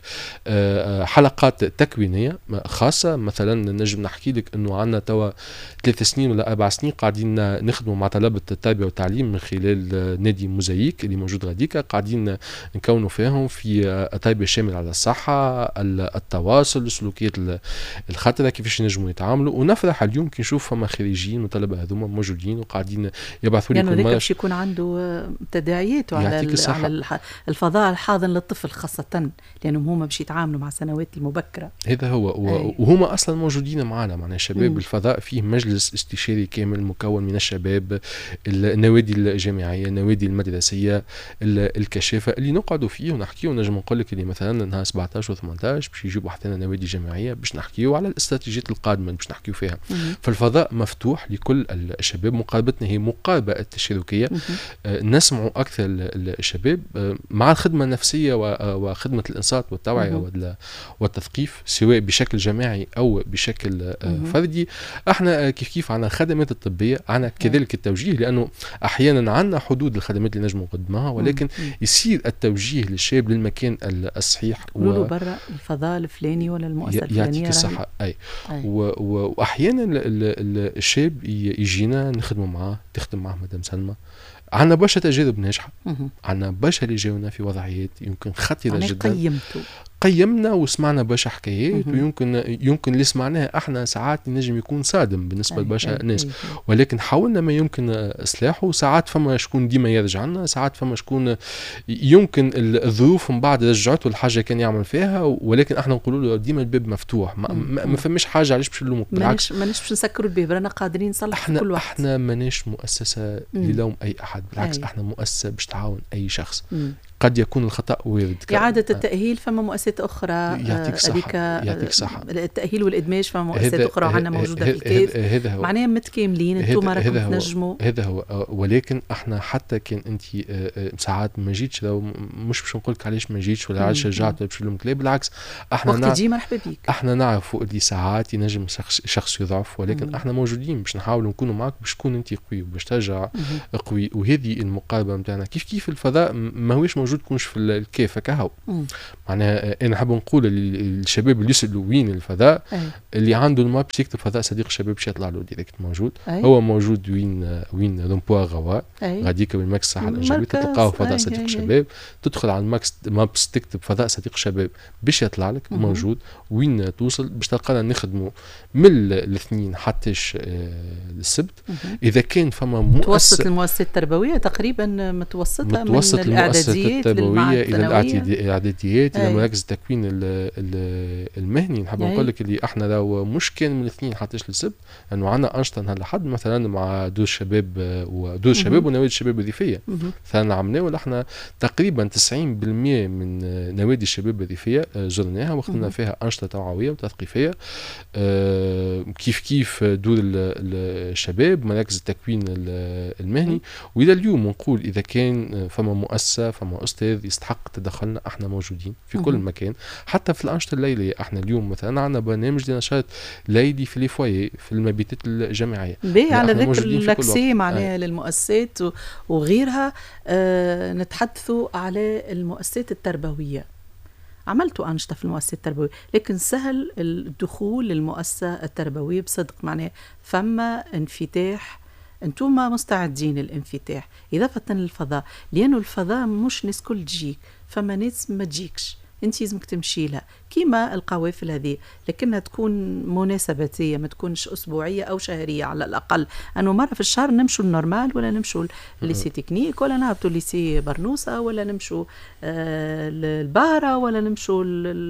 حلقات تكوينيه خاصه. مثلا نجم نحكي لك انه عنا توا 3 سنين ولا 4 سنين قاعدين نخدموا مع طلبه التربيه والتعليم من خلال نادي موزايك اللي موجود غاديكا، قاعدين نكونوا فيهم في التربيه الشامله على الصحه، التواصل، السلوكيات الخطره، كيفاش ينجموا يتعاملوا. ونفرح اليوم كي نشوف فما خريجين وطلبه هذوما موجودين وقاعدين يبعثوا لي كل مره باش يكون عنده تداعيات على الفضاء الحاضن للطفل خاصه، لانهم هما باش يتعاملوا مع السنوات المبكره. هذا هو وهما اصلا موجودين معنا. معناها شباب الفضاء فيه مجلس استشاري كامل مكون من الشباب، النوادي الجامعيه، النوادي المدرسيه، الكشافه اللي نقعدوا فيه ونحكيوا. نجم نقول لك اللي مثلا نهار 17 و18 باش يجيبوا حتى نوادي جامعيه باش نحكيوا على الاستراتيجيات القادمه باش نحكيوا فيها. فالفضاء مفتوح لكل الشباب، مقاربتنا هي مقاربه التشاركيه. نسمعوا اكثر الشباب مع الخدمه النفسيه وخدمه الانصات والتوعيه والتثقيف سواء بشكل جماعي او بشكل فردي. احنا كيف عنا الخدمات الطبيه، عنا كذلك التوجيه، لانه احيانا عندنا حدود الخدمات اللي نجموا نقدمها، ولكن يصير التوجيه للشاب للمكان الصحيح. قولوا برا الفضاء الفلاني ولا المؤسسه الفلانيه يعطيك الصحه. واحيانا الشاب يجينا نخدموا معاه، تخدم معاه مدام سلمى. عندنا برشا تجارب ناجحه، عندنا برشا اللي جاونا في وضعيات يمكن خطيره جدا. قيمنا وسمعنا برشا حكايات، ويمكن اللي سمعناها احنا ساعات ينجم يكون صادم بالنسبه لبرشا ناس، ولكن حاولنا ما يمكن اصلاحه. ساعات فما شكون ديما يرجع لنا، ساعات فما شكون يمكن الظروف من بعد رجعته الحاجه كان يعمل فيها، ولكن احنا نقولوا له ديما الباب مفتوح، ما فماش حاجه علاش باش نلومك. بالعكس ماناش باش نسكروا الباب، رانا قادرين نصلح كل واحد. احنا ماناش مؤسسه للوم اي احد، بالعكس احنا مؤسسه باش تعاون اي شخص. قد يكون الخطأ وارد. إعادة التأهيل فما مؤسسات أخرى، يعطيك صحة. التأهيل والإدماج فما مؤسسات أخرى وعندنا موجودة في الكيف، معناها متكاملين. أنتم راكم تنجموا. هذا هو. ولكن احنا حتى كان أنت ساعات ما جيتش، مش باش نقولك علاش ما جيتش ولا علاش شجعت باش نلومك، لا بالعكس احنا وقت تجي مرحبا بيك. احنا نعرفوا اللي ساعات ينجم شخص يضعف، ولكن احنا موجودين باش نحاولوا نكونوا معك باش تكون أنت قوي وباش ترجع قوي. وهذه المقاربة نتاعنا. كيف الفضاء ماهوش موجود كونش في الكيف كهو. معناها انا نحب نقول للشباب اللي يسالوا وين الفضاء، اللي عنده الماب باش يكتب فضاء صديق الشباب باش يطلع له ديريكت موجود. هو موجود وين رومبوا غوا غاديك بالماكس صح الانجابي تلقاو فضاء صديق الشباب. تدخل على الماكس مابس تكتب فضاء صديق الشباب باش يطلع لك موجود. وين توصل باش تلقانا نخدموا من الاثنين حتى السبت. اذا كان فما متوسط المؤسسات التربويه تقريبا متوسطه من الاعداديات الى الاعداديات الى مراكز التكوين المهني. نحب نقول لك اللي احنا لو مش كان من الاثنين حتى للسبت، انه عندنا انشطه نهار الاحد مثلا مع دور الشباب ونوادي الشباب الريفيه. مثلا عملناه احنا تقريبا 90% من نوادي الشباب الريفيه زرناها وخدمنا فيها انشطه توعويه وتثقيفيه. كيف دور الشباب، مراكز التكوين المهني. والى اليوم نقول اذا كان فما مؤسسه، فما أستاذ يستحق تدخلنا، احنا موجودين في كل مكان، حتى في الأنشطة الليلية. احنا اليوم مثلا عندنا برنامج لنشاط ليلي في الفوايي في المبيتات الجامعية. على ذكر اللاكسي معناها للمؤسسات وغيرها، نتحدثوا على المؤسسات التربوية. عملتوا أنشطة في المؤسسات التربوية، لكن سهل الدخول للمؤسسة التربوية بصدق، معناه فما انفتاح، انتم مستعدين للانفتاح إضافة للفضاء، لأنه الفضاء مش ناس كل تجيك، فما ناس ما تجيكش، انت لازمك تمشي لها كيما القوافل هذه، لكنها تكون مناسباتيه، ما تكونش اسبوعيه او شهريه على الاقل، انه مره في الشهر نمشوا النورمال، ولا نمشوا ليسي تكنيك، ولا نهبطوا ليسي برنوسه، ولا نمشوا البارة، ولا نمشوا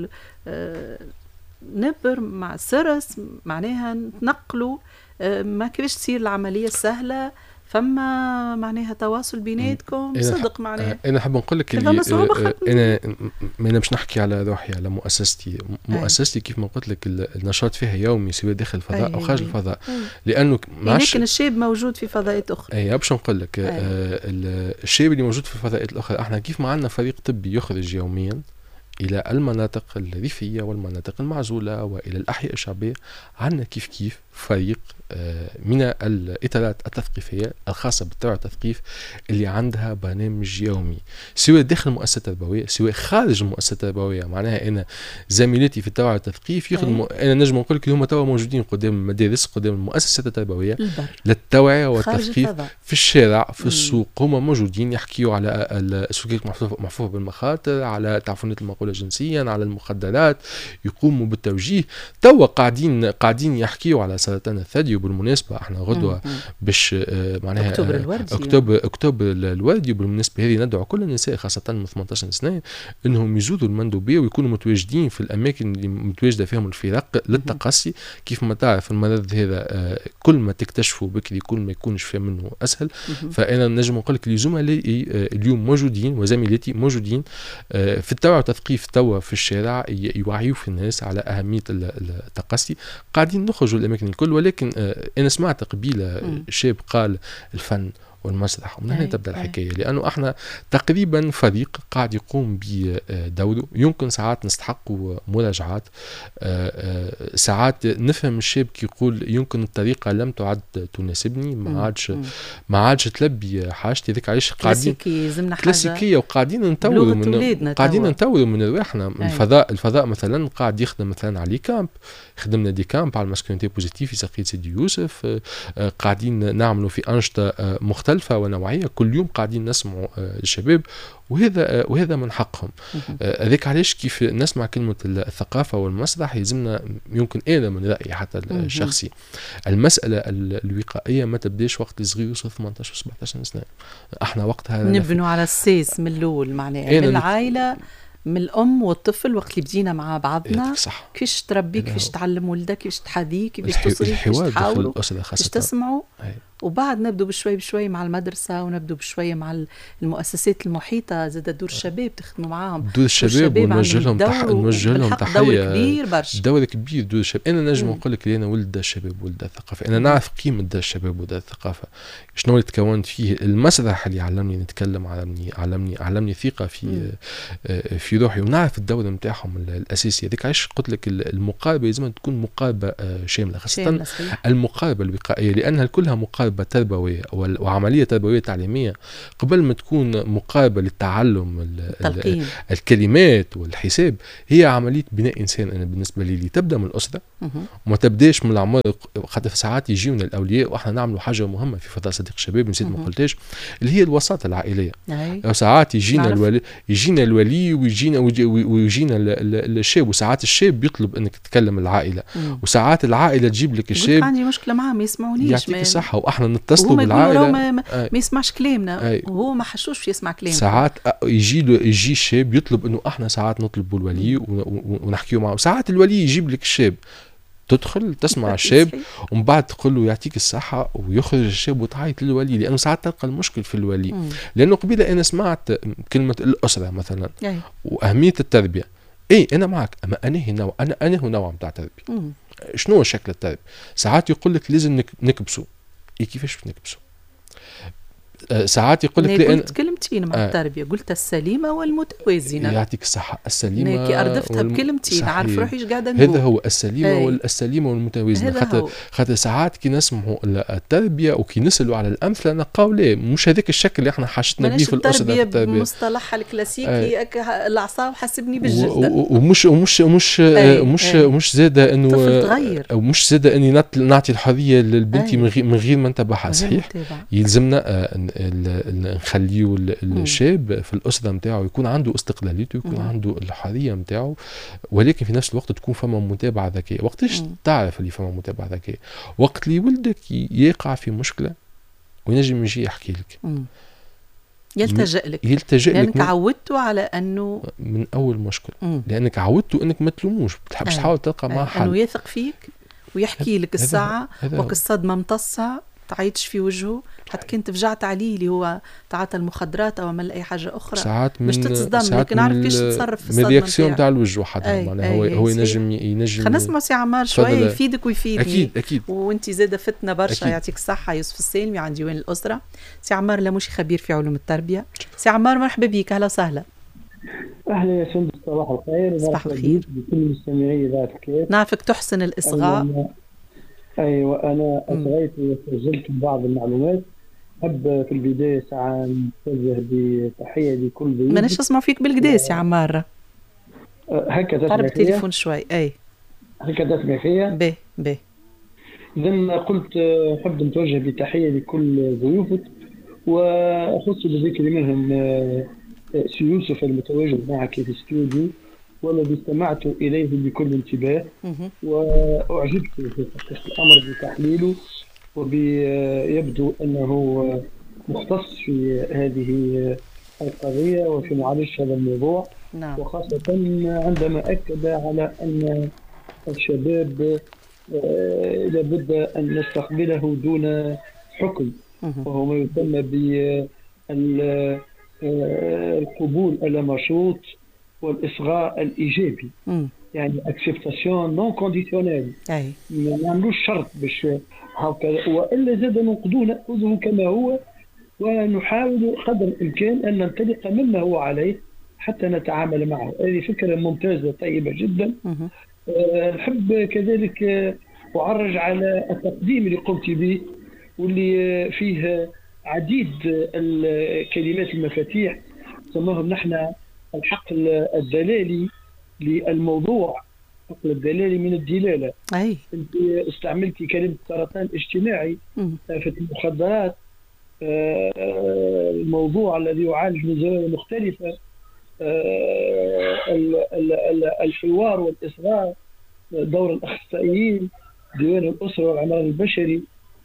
نبر مع سرس، معناها نتنقلوا، ما كيفاش تصير العمليه السهله، فما معناها تواصل بيناتكم صدق. معناها انا حاب نقول لك انا مش نحكي على روحي، على مؤسستي كيف ما قلت لك النشاط فيها يومي سواء داخل الفضاء او خارج الفضاء، لانه لكن الشاب موجود في فضاءات اخرى. باش نقول لك الشاب اللي موجود في الفضاءات الاخرى، احنا كيف ما عندنا فريق طبي يخرج يوميا إلى المناطق الريفية والمناطق المعزولة وإلى الأحياء الشعبية، عندنا كيف فريق من الإطارات التثقيفية الخاصة بالتوعية والتثقيف اللي عندها برنامج يومي، سواء داخل المؤسسة التربوية سواء خارج المؤسسة التربوية. معناها أنا زميلاتي في التوعية والتثقيف يخدموا، أنا نجم نقول لك هم توا موجودين قدام المدارس، قدام المؤسسات التربوية للتوعية والتثقيف في الشارع، في السوق، هم موجودين يحكيوا على السلوكيات محفوفة بالمخاطر، على تعفنات المقولة جنسيا، على المخدرات، يقوموا بالتوجيه. توا قاعدين يحكيوا على سرطان الثدي، وبالمناسبة احنا غدوة باش معناها اكتوبر الوردي، وبالمناسبة هذه ندعو كل النساء خاصة من 18 سنة انهم يزودوا المندوبية ويكونوا متواجدين في الاماكن اللي متواجدة فيهم الفرق للتقصي. كيف ما تعرف المرض هذا كل ما تكتشفه بكري كل ما يكونش فيه منه اسهل. فانا نجم نقول لك لزملائي اليوم موجودين وزميلاتي موجودين في التوعية والتثقيف توا في الشارع، يوعيوا في الناس على اهمية التقصي. قاعدين نخرجوا الاماكن الكل، ولكن انا سمعت قبيله شاب قال الفن والمسرح، ومن هنا تبدا الحكايه، لانه احنا تقريبا فريق قاعد يقوم بدوره. يمكن ساعات نستحقوا مراجعات، ساعات نفهم الشاب كي يقول يمكن الطريقه لم تعد تناسبني، ما عادش تلبي حاجتي، ذيك علاش قاعدين كلاسيكيه، وقاعدين نطوروا من رواحنا. الفضاء مثلا قاعد يخدم مثلا على كامب، خدمنا دي كامب على الماسكولينيتي بوزيتيف في سقية سيدي يوسف، قاعدين نعملوا في أنشطة مختلفة ونوعية، كل يوم قاعدين نسمعوا الشباب، وهذا من حقهم. هذاك علاش كيف نسمع كلمة الثقافة والمسرح يلزمنا، يمكن أنا من رأيي حتى الشخصي، المسألة الوقائية ما تبداش وقت صغير يوصل 18 و 17 سنة. احنا وقتها نبنوا على السيس من الأول، معناها بالعائلة، من الأم والطفل، وقت اللي بدينا مع بعضنا كيفاش تربي، كيفاش تعلم ولدك، كيفاش تحاذيه، كيفاش تصري، كيفاش تحاولوا، كيفاش تسمعوا، وبعد نبدو بشوي مع المدرسة، ونبدو بشوي مع المؤسسات المحيطة، زاد دور الشباب تخدموا معاهم، دور الشباب ونوجه لهم تحية، دور كبير برشا، دور كبير دور الشباب. أنا نجم نقول لك أنا ولد الشباب ولد الثقافة، أنا نعرف قيمة دا الشباب ولد الثقافة، شنو اللي تكونت فيه. المسرح اللي علمني نتكلم، علمني ثقة في روحي، ونعرف الدور نتاعهم الأساسي. هذيك علاش قلت لك المقاربة لازم تكون مقاربة شاملة، خاصة المقاربة الوقائية، لأنها كلها مقاربة تربوية وعملية تربوية تعليمية، قبل ما تكون مقاربة للتعلم الكلمات والحساب، هي عملية بناء إنسان. أنا بالنسبة لي تبدأ من الأسرة وما تبداش من العمر، خاطر ساعات يجيونا الأولياء وإحنا نعملوا حاجة مهمة في فضاء صديق الشباب نسيت ما قلتاش، اللي هي الوساطة العائلية. ساعات يجينا الولي ويجينا الشاب، وساعات الشاب يطلب انك تتكلم العائله، وساعات العائله تجيب لك الشاب عندي مشكله معاه ما يسمعونيش، يعطيك الصحه، واحنا نتصلوا بالعائله ما يسمعش كلامنا، وهو ما حشوش في يسمع كلامنا. ساعات يجي الشاب يطلب انه احنا ساعات نطلبوا الولي ونحكيوا معه، ساعات الولي يجيب لك الشاب، تدخل تسمع الشاب ومن بعد تقول له يعطيك الصحة، ويخرج الشاب وتعيط للولي، لأنه ساعات تلقى المشكل في الولي. لأنه قبيلة أنا سمعت كلمة الأسرة مثلا وأهمية التربية. أنا معك، أما أنا هو نوع متاع تربية. شنو شكل التربية؟ ساعات يقول لك لازم نكبسوا. كيفاش نكبسوا؟ ساعات يقول لك لأن قلت كلمتين مع التربية، قلت السليمة والمتوازنة. يعطيك الصحة، السليمة كي أردفتها بكلمتين عارف روحي ايش قاعدة نقول. هذا هو السليمة والمتوازنة. خاطر ساعات كي نسمعوا التربية وكي نسألوا على الأمثلة نلقاو لا مش هذاك الشكل اللي احنا حاشتنا به في الأسرة. التربية بمصطلحها الكلاسيكي العصا وحسبني بالجلدة، ومش زادة انه تغير، او مش زادة اني نعطي الحرية للبنتي من غير ما نتبعها. صحيح يلزمنا نخليه الشاب في الأسرة نتاعو يكون عنده استقلاليته، يكون عنده الحرية نتاعو، ولكن في نفس الوقت تكون فما متابعة ذكية. وقتاش تعرف اللي فما متابعة ذكية؟ وقت اللي ولدك يقع في مشكلة وينجم يجي يحكي لك، يلتجئ لك لأنك عودته على أنه من أول مشكلة، لأنك عودته أنك ما تلوموش، بتحبش تحاول تلقى معه حل، أنه يثق فيك ويحكي لك الساعة وقت الصدمة ممتصة تعيطش في وجهه، حتى كنت فجعت عليه اللي هو تعاطى المخدرات او عمل اي حاجه اخرى ساعات مش تتصدم، لكن عارف كيفاش تتصرف في الصدمه الرياكسيون تاع الوجه وحدها. معناها هو ينجم خلينا نسمع سي عمار شويه يفيدك ويفيدني. اكيد وانت زاده فتنا برشا. يعطيك الصحه يوسف السالمي عن ديوان الاسره. سي عمار لموشي خبير في علوم التربيه. سي عمار مرحبا بك، اهلا وسهلا. اهلا يا سندس، صباح الخير. صباح الخير بكل مستمعي اذاعه الكيف. نعرفك تحسن الاصغاء. ايوه انا اصغيت وسجلت بعض المعلومات. حب في البدايه ساعه نتوجه بتحيه لكل ضيوف. ماناش نسمع فيك بالقداس يا عمار. هكا تسمع قرب التليفون شوي. اي هكا تسمع فيا. به اذا قلت حب نتوجه بتحيه لكل ضيوفك، واخص بذكر منهم سي يوسف المتواجد معك في الاستوديو والذي استمعت إليه بكل انتباه، وأعجبت في الأمر بتحليله، ويبدو أنه مختص في هذه القضية وفي معالجة هذا الموضوع. وخاصة عندما أكد على أن الشباب لابد أن نستقبله دون حكم، وهو ما يسمى بالقبول اللامشروط والإصغاء الإيجابي. يعني acceptation non conditionnelle. ما نعملوش شرط باش هكذا، وإلا زاد نأخذه كما هو، ونحاول قدر الإمكان أن ننطلق مما هو عليه حتى نتعامل معه. هذه فكرة ممتازة طيبة جدا. نحب كذلك أعرج على التقديم اللي قمت به، واللي فيه عديد الكلمات المفاتيح سماهم نحن الحقل الدلالي للموضوع، الحقل الدلالي من الدلالة. انت استعملتي كلمة سرطان اجتماعي في المخدرات، الموضوع الذي يعالج من زوايا مختلفة، الحوار والإصغاء، دور الأخصائيين، ديوان الأسرة والعمل البشري،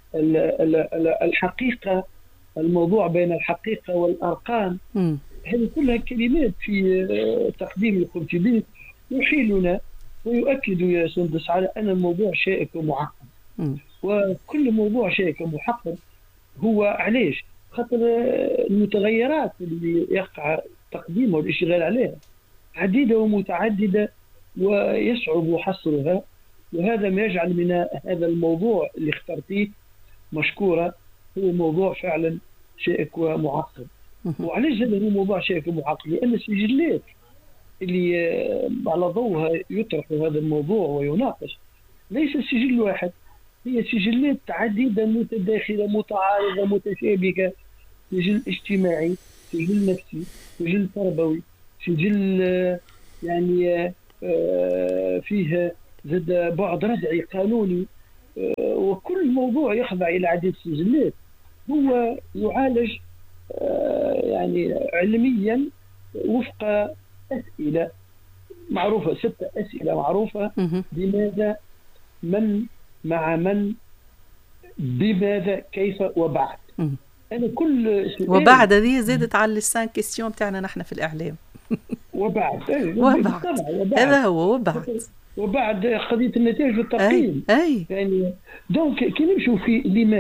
الحقيقة، الموضوع بين الحقيقة والأرقام. هذه كلها كلمات في تقديم اللي قمت به يحيلنا ويؤكد يا سندس على أن الموضوع شائك ومعقد. وكل موضوع شائك ومعقد هو علاش؟ خاطر المتغيرات اللي يقع تقديمها والاشتغال عليها عديدة ومتعددة ويصعب حصرها، وهذا ما يجعل من هذا الموضوع اللي اخترتيه مشكورة هو موضوع فعلا شائك ومعقد. وعلاش هذا هو موضوع شائك ومعقد؟ لأن السجلات اللي على ضوءها يطرح هذا الموضوع ويناقش ليس سجل واحد، هي سجلات عديدة متداخلة متعارضة متشابكة. سجل اجتماعي، سجل نفسي، سجل تربوي، سجل يعني فيه زاد بعد ردعي قانوني، وكل موضوع يخضع إلى عديد سجلات هو يعالج يعني علميا وفق أسئلة معروفة، 6 أسئلة معروفة. لماذا، من، مع من، بماذا، كيف، وبعد. أنا كل وبعد هذه زادت على اللسان كيستيون بتاعنا نحن في الإعلام. وبعد هذا هو وبعد قضية النتائج والتقييم. يعني دونك كي نمشوا في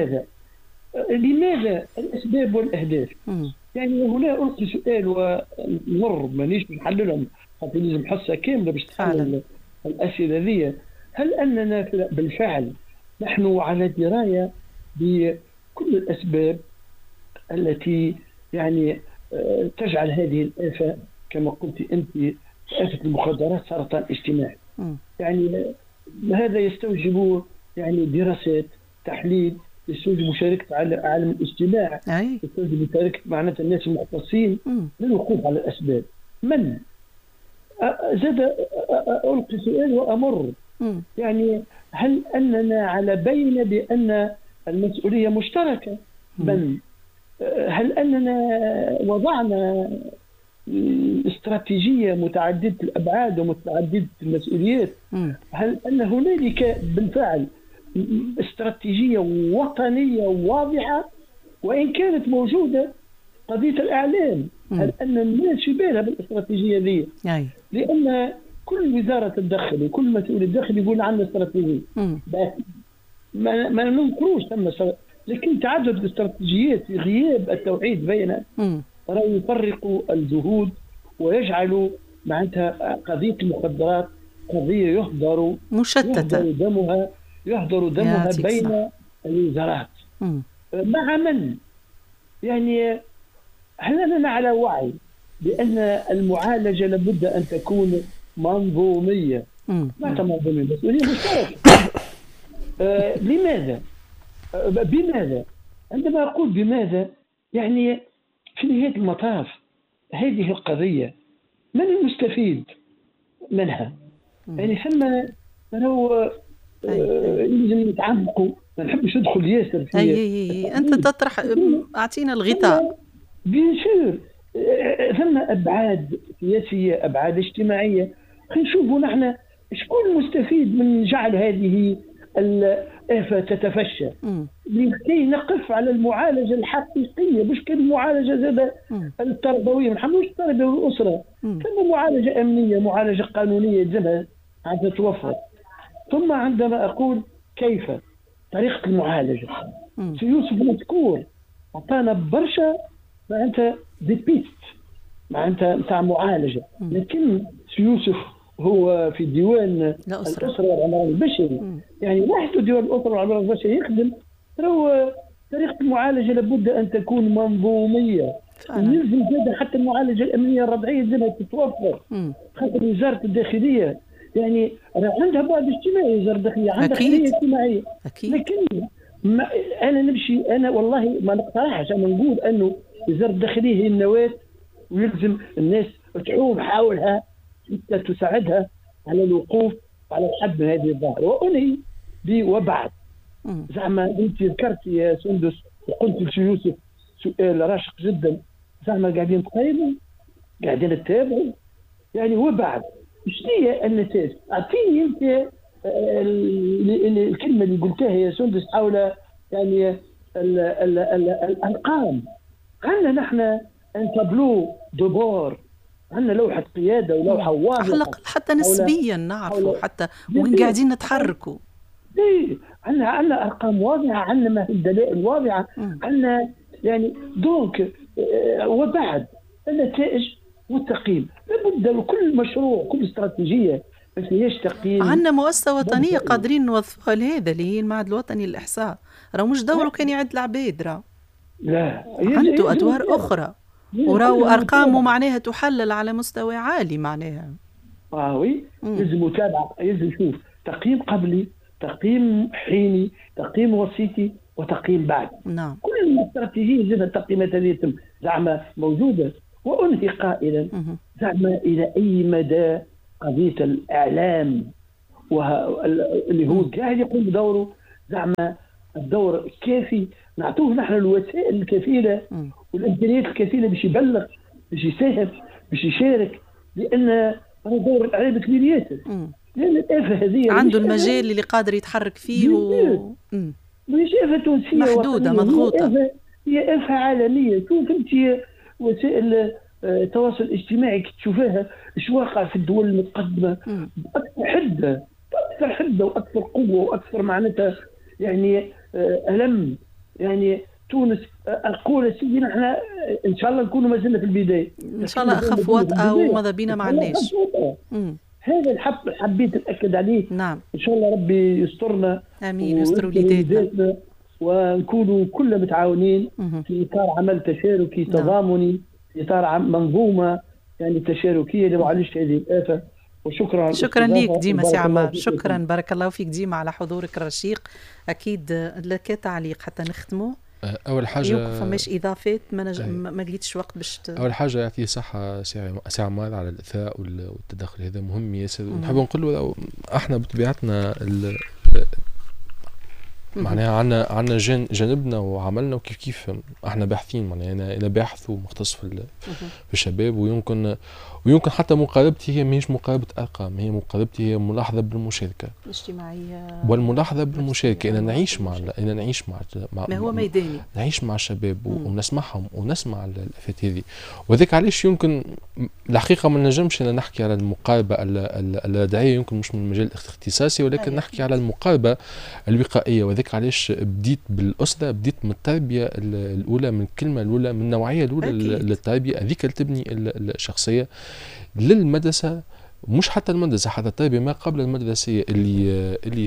لماذا الأسباب والأهداف. يعني هنا ألقي سؤال ونمر مانيش نحللهم، خاطر لازم حصة كاملة باش تحلل الأسئلة ذي. هل أننا بالفعل نحن على دراية بكل الأسباب التي يعني تجعل هذه الآفة كما قلت أنت آفة المخدرات سرطان اجتماعي. يعني هذا يستوجب يعني دراسات، تحليل، يستوجب مشاركة عالم الاجتماع، يستوجب مشاركة معناتها الناس المختصين للوقوف على الأسباب. من زاد ألقي سؤال وأمر، يعني هل أننا على بينة بأن المسؤولية مشتركة؟ من هل أننا وضعنا استراتيجية متعددة الأبعاد ومتعددة المسؤوليات؟ هل أن هنالك بالفعل استراتيجية وطنية واضحة؟ وإن كانت موجودة قضية الإعلام، هل أن الناس في بالها بالاستراتيجية دي؟ لأن كل وزارة تتدخل وكل مسؤول يتدخل يقول عندنا استراتيجية، ما ننكروش ثم لكن تعدد الاستراتيجيات في غياب التوحيد بينها راه يفرق الجهود ويجعل معناتها قضية المخدرات قضية يهدر دمها بين الوزارات. مع من؟ يعني هل أننا على وعي بأن المعالجة لابد أن تكون منظومية؟ معناتها منظومية مسؤولية مشتركة. لماذا؟ بماذا؟ عندما أقول بماذا يعني في نهاية المطاف هذه القضية من المستفيد منها؟ يعني ثم لو يلزم نتعمقوا، ما نحبش ندخل ياسر في أنت تطرح، أعطينا الغطاء. بيان سور ثم أبعاد سياسية، أبعاد اجتماعية. خلينا نشوفوا نحن شكون مستفيد من جعل هذه الآفة تتفشى، لكي نقف على المعالجة الحقيقية، مش كالمعالجة زاد التربوية. ما نحملوش التربية والأسرة، ثم معالجة أمنية، معالجة قانونية يلزمها أن تتوفر. ثم عندما أقول كيف طريقة المعالجة، سي يوسف مذكور أعطانا برشا معناتها دي بيست معناتها نتاع معالجة، لكن سي يوسف هو في ديوان الأسرة والعمران البشري، يعني وحده ديوان الأسرة والعمران البشري يخدم. طريقة المعالجة لابد أن تكون منظومية، يلزم زاد حتى المعالجة الأمنية الرضعية زي ما تتوفر. خاطر وزارة الداخلية يعني عندها بعد اجتماعي، وزارة الداخلية عندها خلية اجتماعية، لكن أنا نمشي، أنا والله ما نقترحش، أنا نقول أنه وزارة الداخلية هي النواة ويلزم الناس تعوم حولها حتى تساعدها على الوقوف على الحد من هذه الظاهرة. وأنهي وبعد زعما أنت ذكرت يا سندس وقلت لشي يوسف سؤال راشق جدا، زعما قاعدين تقيموا، قاعدين نتابعوا، يعني وبعد ايش هي النتائج؟ اعطيني انت الكلمه اللي قلتها يا سندس حول يعني الارقام. عندنا نحن ان تابلو دوبور، عندنا لوحه قياده ولوحه واضحه حتى نسبيا نعرفوا حتى وين قاعدين نتحركوا. عندنا ارقام واضحه، عندنا الدلائل واضحه، عندنا يعني دونك وبعد النتائج والتقييم لابد لكل مشروع، كل استراتيجية ما فيهاش تقييم. عندنا مؤسسة وطنية قادرين نوظفوها لهذا اللي هي المعهد الوطني للإحصاء، راه مش دوره كان يعد العباد، راه لا عنده أدوار أخرى، وراو أرقامه معناها تحلل على مستوى عالي معناها. وي لازم متابعة، لازم نشوف تقييم قبلي، تقييم حيني، تقييم وسيطي، وتقييم بعد. نعم. كل الاستراتيجية زي التقييمات هذه تتم زعما موجودة. وأنهي قائلا زعما إلى أي مدى قضية الإعلام اللي هو قاعد يقوم بدوره، زعما الدور الكافي نعطوه نحن الوسائل الكفيلة والإمكانيات الكفيلة باش يبلغ، باش يساهم، باش يشارك، لأن دور الإعلام كبير ياسر. لأن الآفة هذه عنده المجال اللي قادر يتحرك فيه مش آفة تونسية محدودة مضغوطة، هي آفة عالمية. شوف أنت وسائل التواصل الاجتماعي تشوفها ايش واقع في الدول المتقدمه باكثر حده واكثر قوه واكثر معناتها يعني الم. يعني تونس اقول سيدي نحن ان شاء الله نكونوا ما زلنا في البدايه، ان شاء الله اخف وطأه وماذا بينا ما عندناش. هذا حبيت ناكد عليه. نعم ان شاء الله ربي يسترنا، امين، يستر وليداتنا ونكونوا كلنا متعاونين في اطار عمل تشاركي تضامني، في اطار منظومه يعني تشاركيه لمعالجه هذه الآفة. وشكرا ليك ديما سي عمار، شكرا بارك الله فيك ديما على حضورك الرشيق. اكيد لك تعليق حتى نختموا. اول حاجه يمكن فماش اضافات ما لقيتش وقت باش اول حاجه يعطيه صحه سي عمار على الاثاء والتدخل، هذا مهم ياسر. ونحب نقول له احنا بطبيعتنا معناها عندنا جانبنا وعملنا، وكيف كيف احنا باحثين. معناها انا باحث ومختص في الشباب، ويمكن حتى مقاربتي هي ماهيش مقاربه ارقام، هي مقاربتي هي ملاحظه بالمشاركه الاجتماعيه والملاحظه بالمشاركه. انا نعيش مع ما هو ميداني، نعيش مع الشباب ونسمعهم ونسمع الافات هذه. وذاك علاش يمكن الحقيقه ما نجمش انا نحكي على المقاربه الرادعيه، يمكن مش من المجال الاختصاصي، ولكن نحكي على المقاربه الوقائيه. وذاك علاش بديت بالاسره، بديت من التربيه الاولى، من الكلمه الاولى، من النوعيه الاولى للتربيه هذيك اللي تبني الشخصيه للمدرسه. مش حتى المدرسه، حتى التربيه ما قبل المدرسيه اللي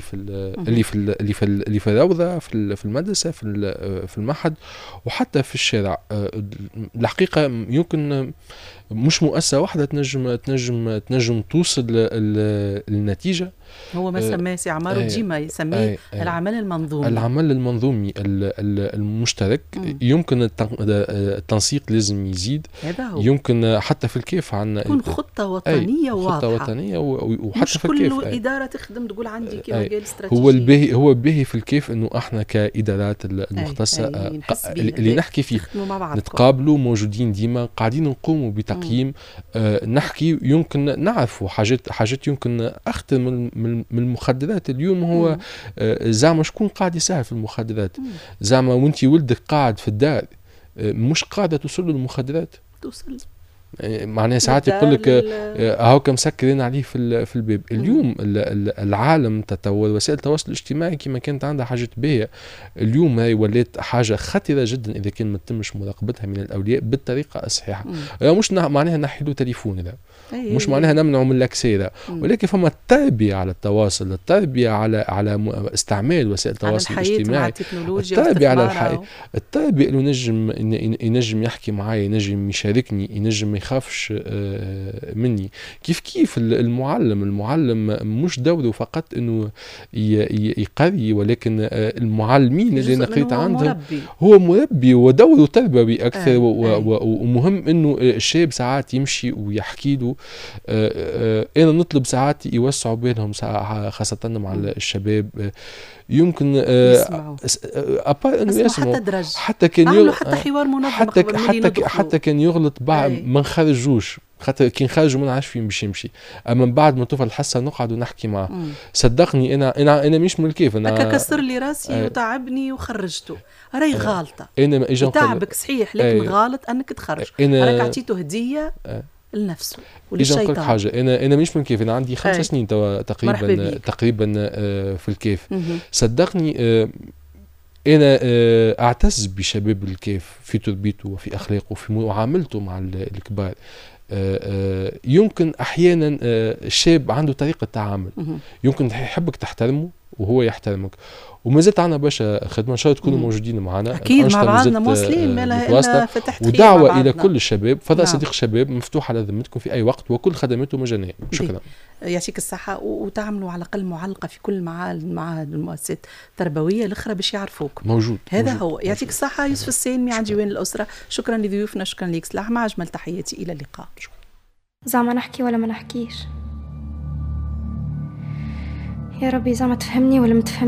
في الروضه، في المدرسه، في المعهد، وحتى في الشارع. الحقيقه يمكن مش مؤسسه واحده تنجم توصل النتيجه. هو ما سماه سي عمار ديما يسميه العمل المنظومي، العمل المنظومي المشترك. يمكن التنسيق لازم يزيد، يمكن حتى في الكيف عندنا تكون خطه وطنيه واضحه، خطه وطنيه وحتى في الكيف مش كل اداره تخدم تقول عندي كيما قال استراتيجيه. هو الباهي في الكيف انه احنا كادارات المختصه اللي نحكي فيه نتقابلوا، موجودين ديما، قاعدين نقوموا بتقييم، نحكي، يمكن نعرفوا حاجات يمكن اخطر من المخدرات. اليوم هو زعما شكون قاعد يساهم في المخدرات؟ زعما وانتي ولدك قاعد في الدار مش قاعده توصل له المخدرات، توصل معناها ساعات يقول لك هاكا مسكرين عليه في الباب. اليوم العالم تطور، وسائل التواصل الاجتماعي كما كانت عندها حاجه باهيه، اليوم هي ولات حاجه خطيره جدا اذا كان ما تمش مراقبتها من الاولياء بالطريقه الصحيحه. مش معناها نحي له تليفون، ذا مش معناها نمنعه من الاكسير، ولكن فما التربيه على التواصل، التربيه على استعمال وسائل التواصل الاجتماعي، التربيه على الحياه، التربيه انه ينجم يحكي معايا، ينجم يشاركني، ينجم ما يخافش مني. كيف المعلم مش دوره فقط انه يقري، ولكن المعلمين اللي انا قريت عندهم هو مربي ودوره تربوي اكثر. ومهم انه الشاب ساعات يمشي ويحكي له. انا نطلب ساعات يوسعوا بينهم خاصه مع الشباب، يمكن يسمعوا حتى كان حتى حوار منظم، حتى كان يغلط بعض ما نخرجوش، خاطر كي نخرجوا ما نعرفش فين باش يمشي. اما من بعد ما توصل الحصه نقعد ونحكي معاه. صدقني انا مش من الكيف، انا كسر لي راسي وتعبني وخرجته، راهي غالطه. انا تعبك صحيح، لكن غالط انك تخرج، راك عطيته هديه لنفسه وللشيطان. نقول حاجه، انا مش من كيف، انا عندي 5 سنين تقريبا في الكيف. صدقني انا اعتز بشباب الكيف في تربيته وفي اخلاقه وفي معاملته مع الكبار. يمكن احيانا الشاب عنده طريقه تعامل، يمكن يحبك تحترمه وهو يحترمك. وما زلت عنا برشا خدمه، ان شاء الله تكونوا موجودين معنا اكيد مع بعضنا مواصلين، ما فتحت ودعوه الى كل الشباب، فضاء صديق شباب مفتوح على ذمتكم في اي وقت، وكل خدماته مجانيه. شكرا، يعطيك الصحه. وتعملوا على الاقل معلقه في كل معاهد المؤسسات التربويه الاخرى باش يعرفوك. موجود هذا هو. يعطيك الصحه يوسف السالمي عن ديوان الاسره. شكرا لضيوفنا، شكرا لك سلاح. مع اجمل تحياتي، الى اللقاء. زعما نحكي ولا ما نحكيش؟ يا ربي زعما تفهمني ولا ما تفهمني؟